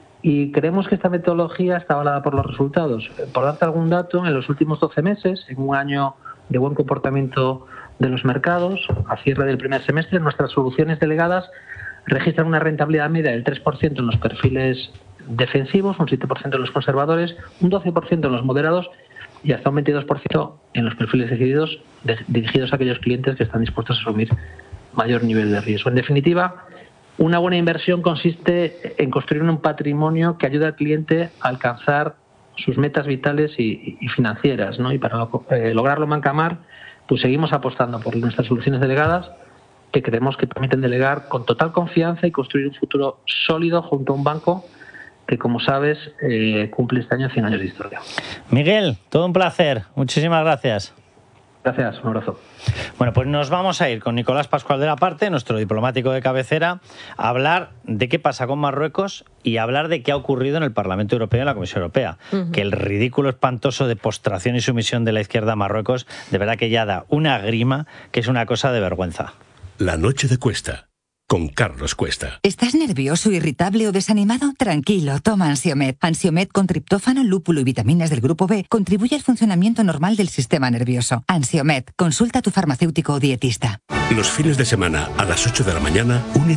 y creemos que esta metodología está avalada por los resultados. Por darte algún dato, en los últimos doce meses, en un año de buen comportamiento de los mercados, a cierre del primer semestre, nuestras soluciones delegadas registran una rentabilidad media del tres por ciento en los perfiles defensivos, un siete por ciento en los conservadores, un doce por ciento en los moderados y hasta un veintidós por ciento en los perfiles decididos, de, dirigidos a aquellos clientes que están dispuestos a asumir mayor nivel de riesgo. En definitiva, una buena inversión consiste en construir un patrimonio que ayude al cliente a alcanzar sus metas vitales y, y financieras, ¿no? Y para eh, lograrlo en Bancamar, pues seguimos apostando por nuestras soluciones delegadas, que creemos que permiten delegar con total confianza y construir un futuro sólido junto a un banco que, como sabes, eh, cumple este año cien años de historia. Miguel, todo un placer. Muchísimas gracias. Gracias, un abrazo. Bueno, pues nos vamos a ir con Nicolás Pascual de la Parte, nuestro diplomático de cabecera, a hablar de qué pasa con Marruecos y a hablar de qué ha ocurrido en el Parlamento Europeo y en la Comisión Europea. Uh-huh. Que el ridículo espantoso de postración y sumisión de la izquierda a Marruecos, de verdad que ya da una grima, que es una cosa de vergüenza. La noche de Cuesta, con Carlos Cuesta. ¿Estás nervioso, irritable o desanimado? Tranquilo, toma Ansiomed. Ansiomed con triptófano, lúpulo y vitaminas del grupo B contribuye al funcionamiento normal del sistema nervioso. Ansiomed, consulta a tu farmacéutico o dietista. Los fines de semana a las ocho de la mañana, une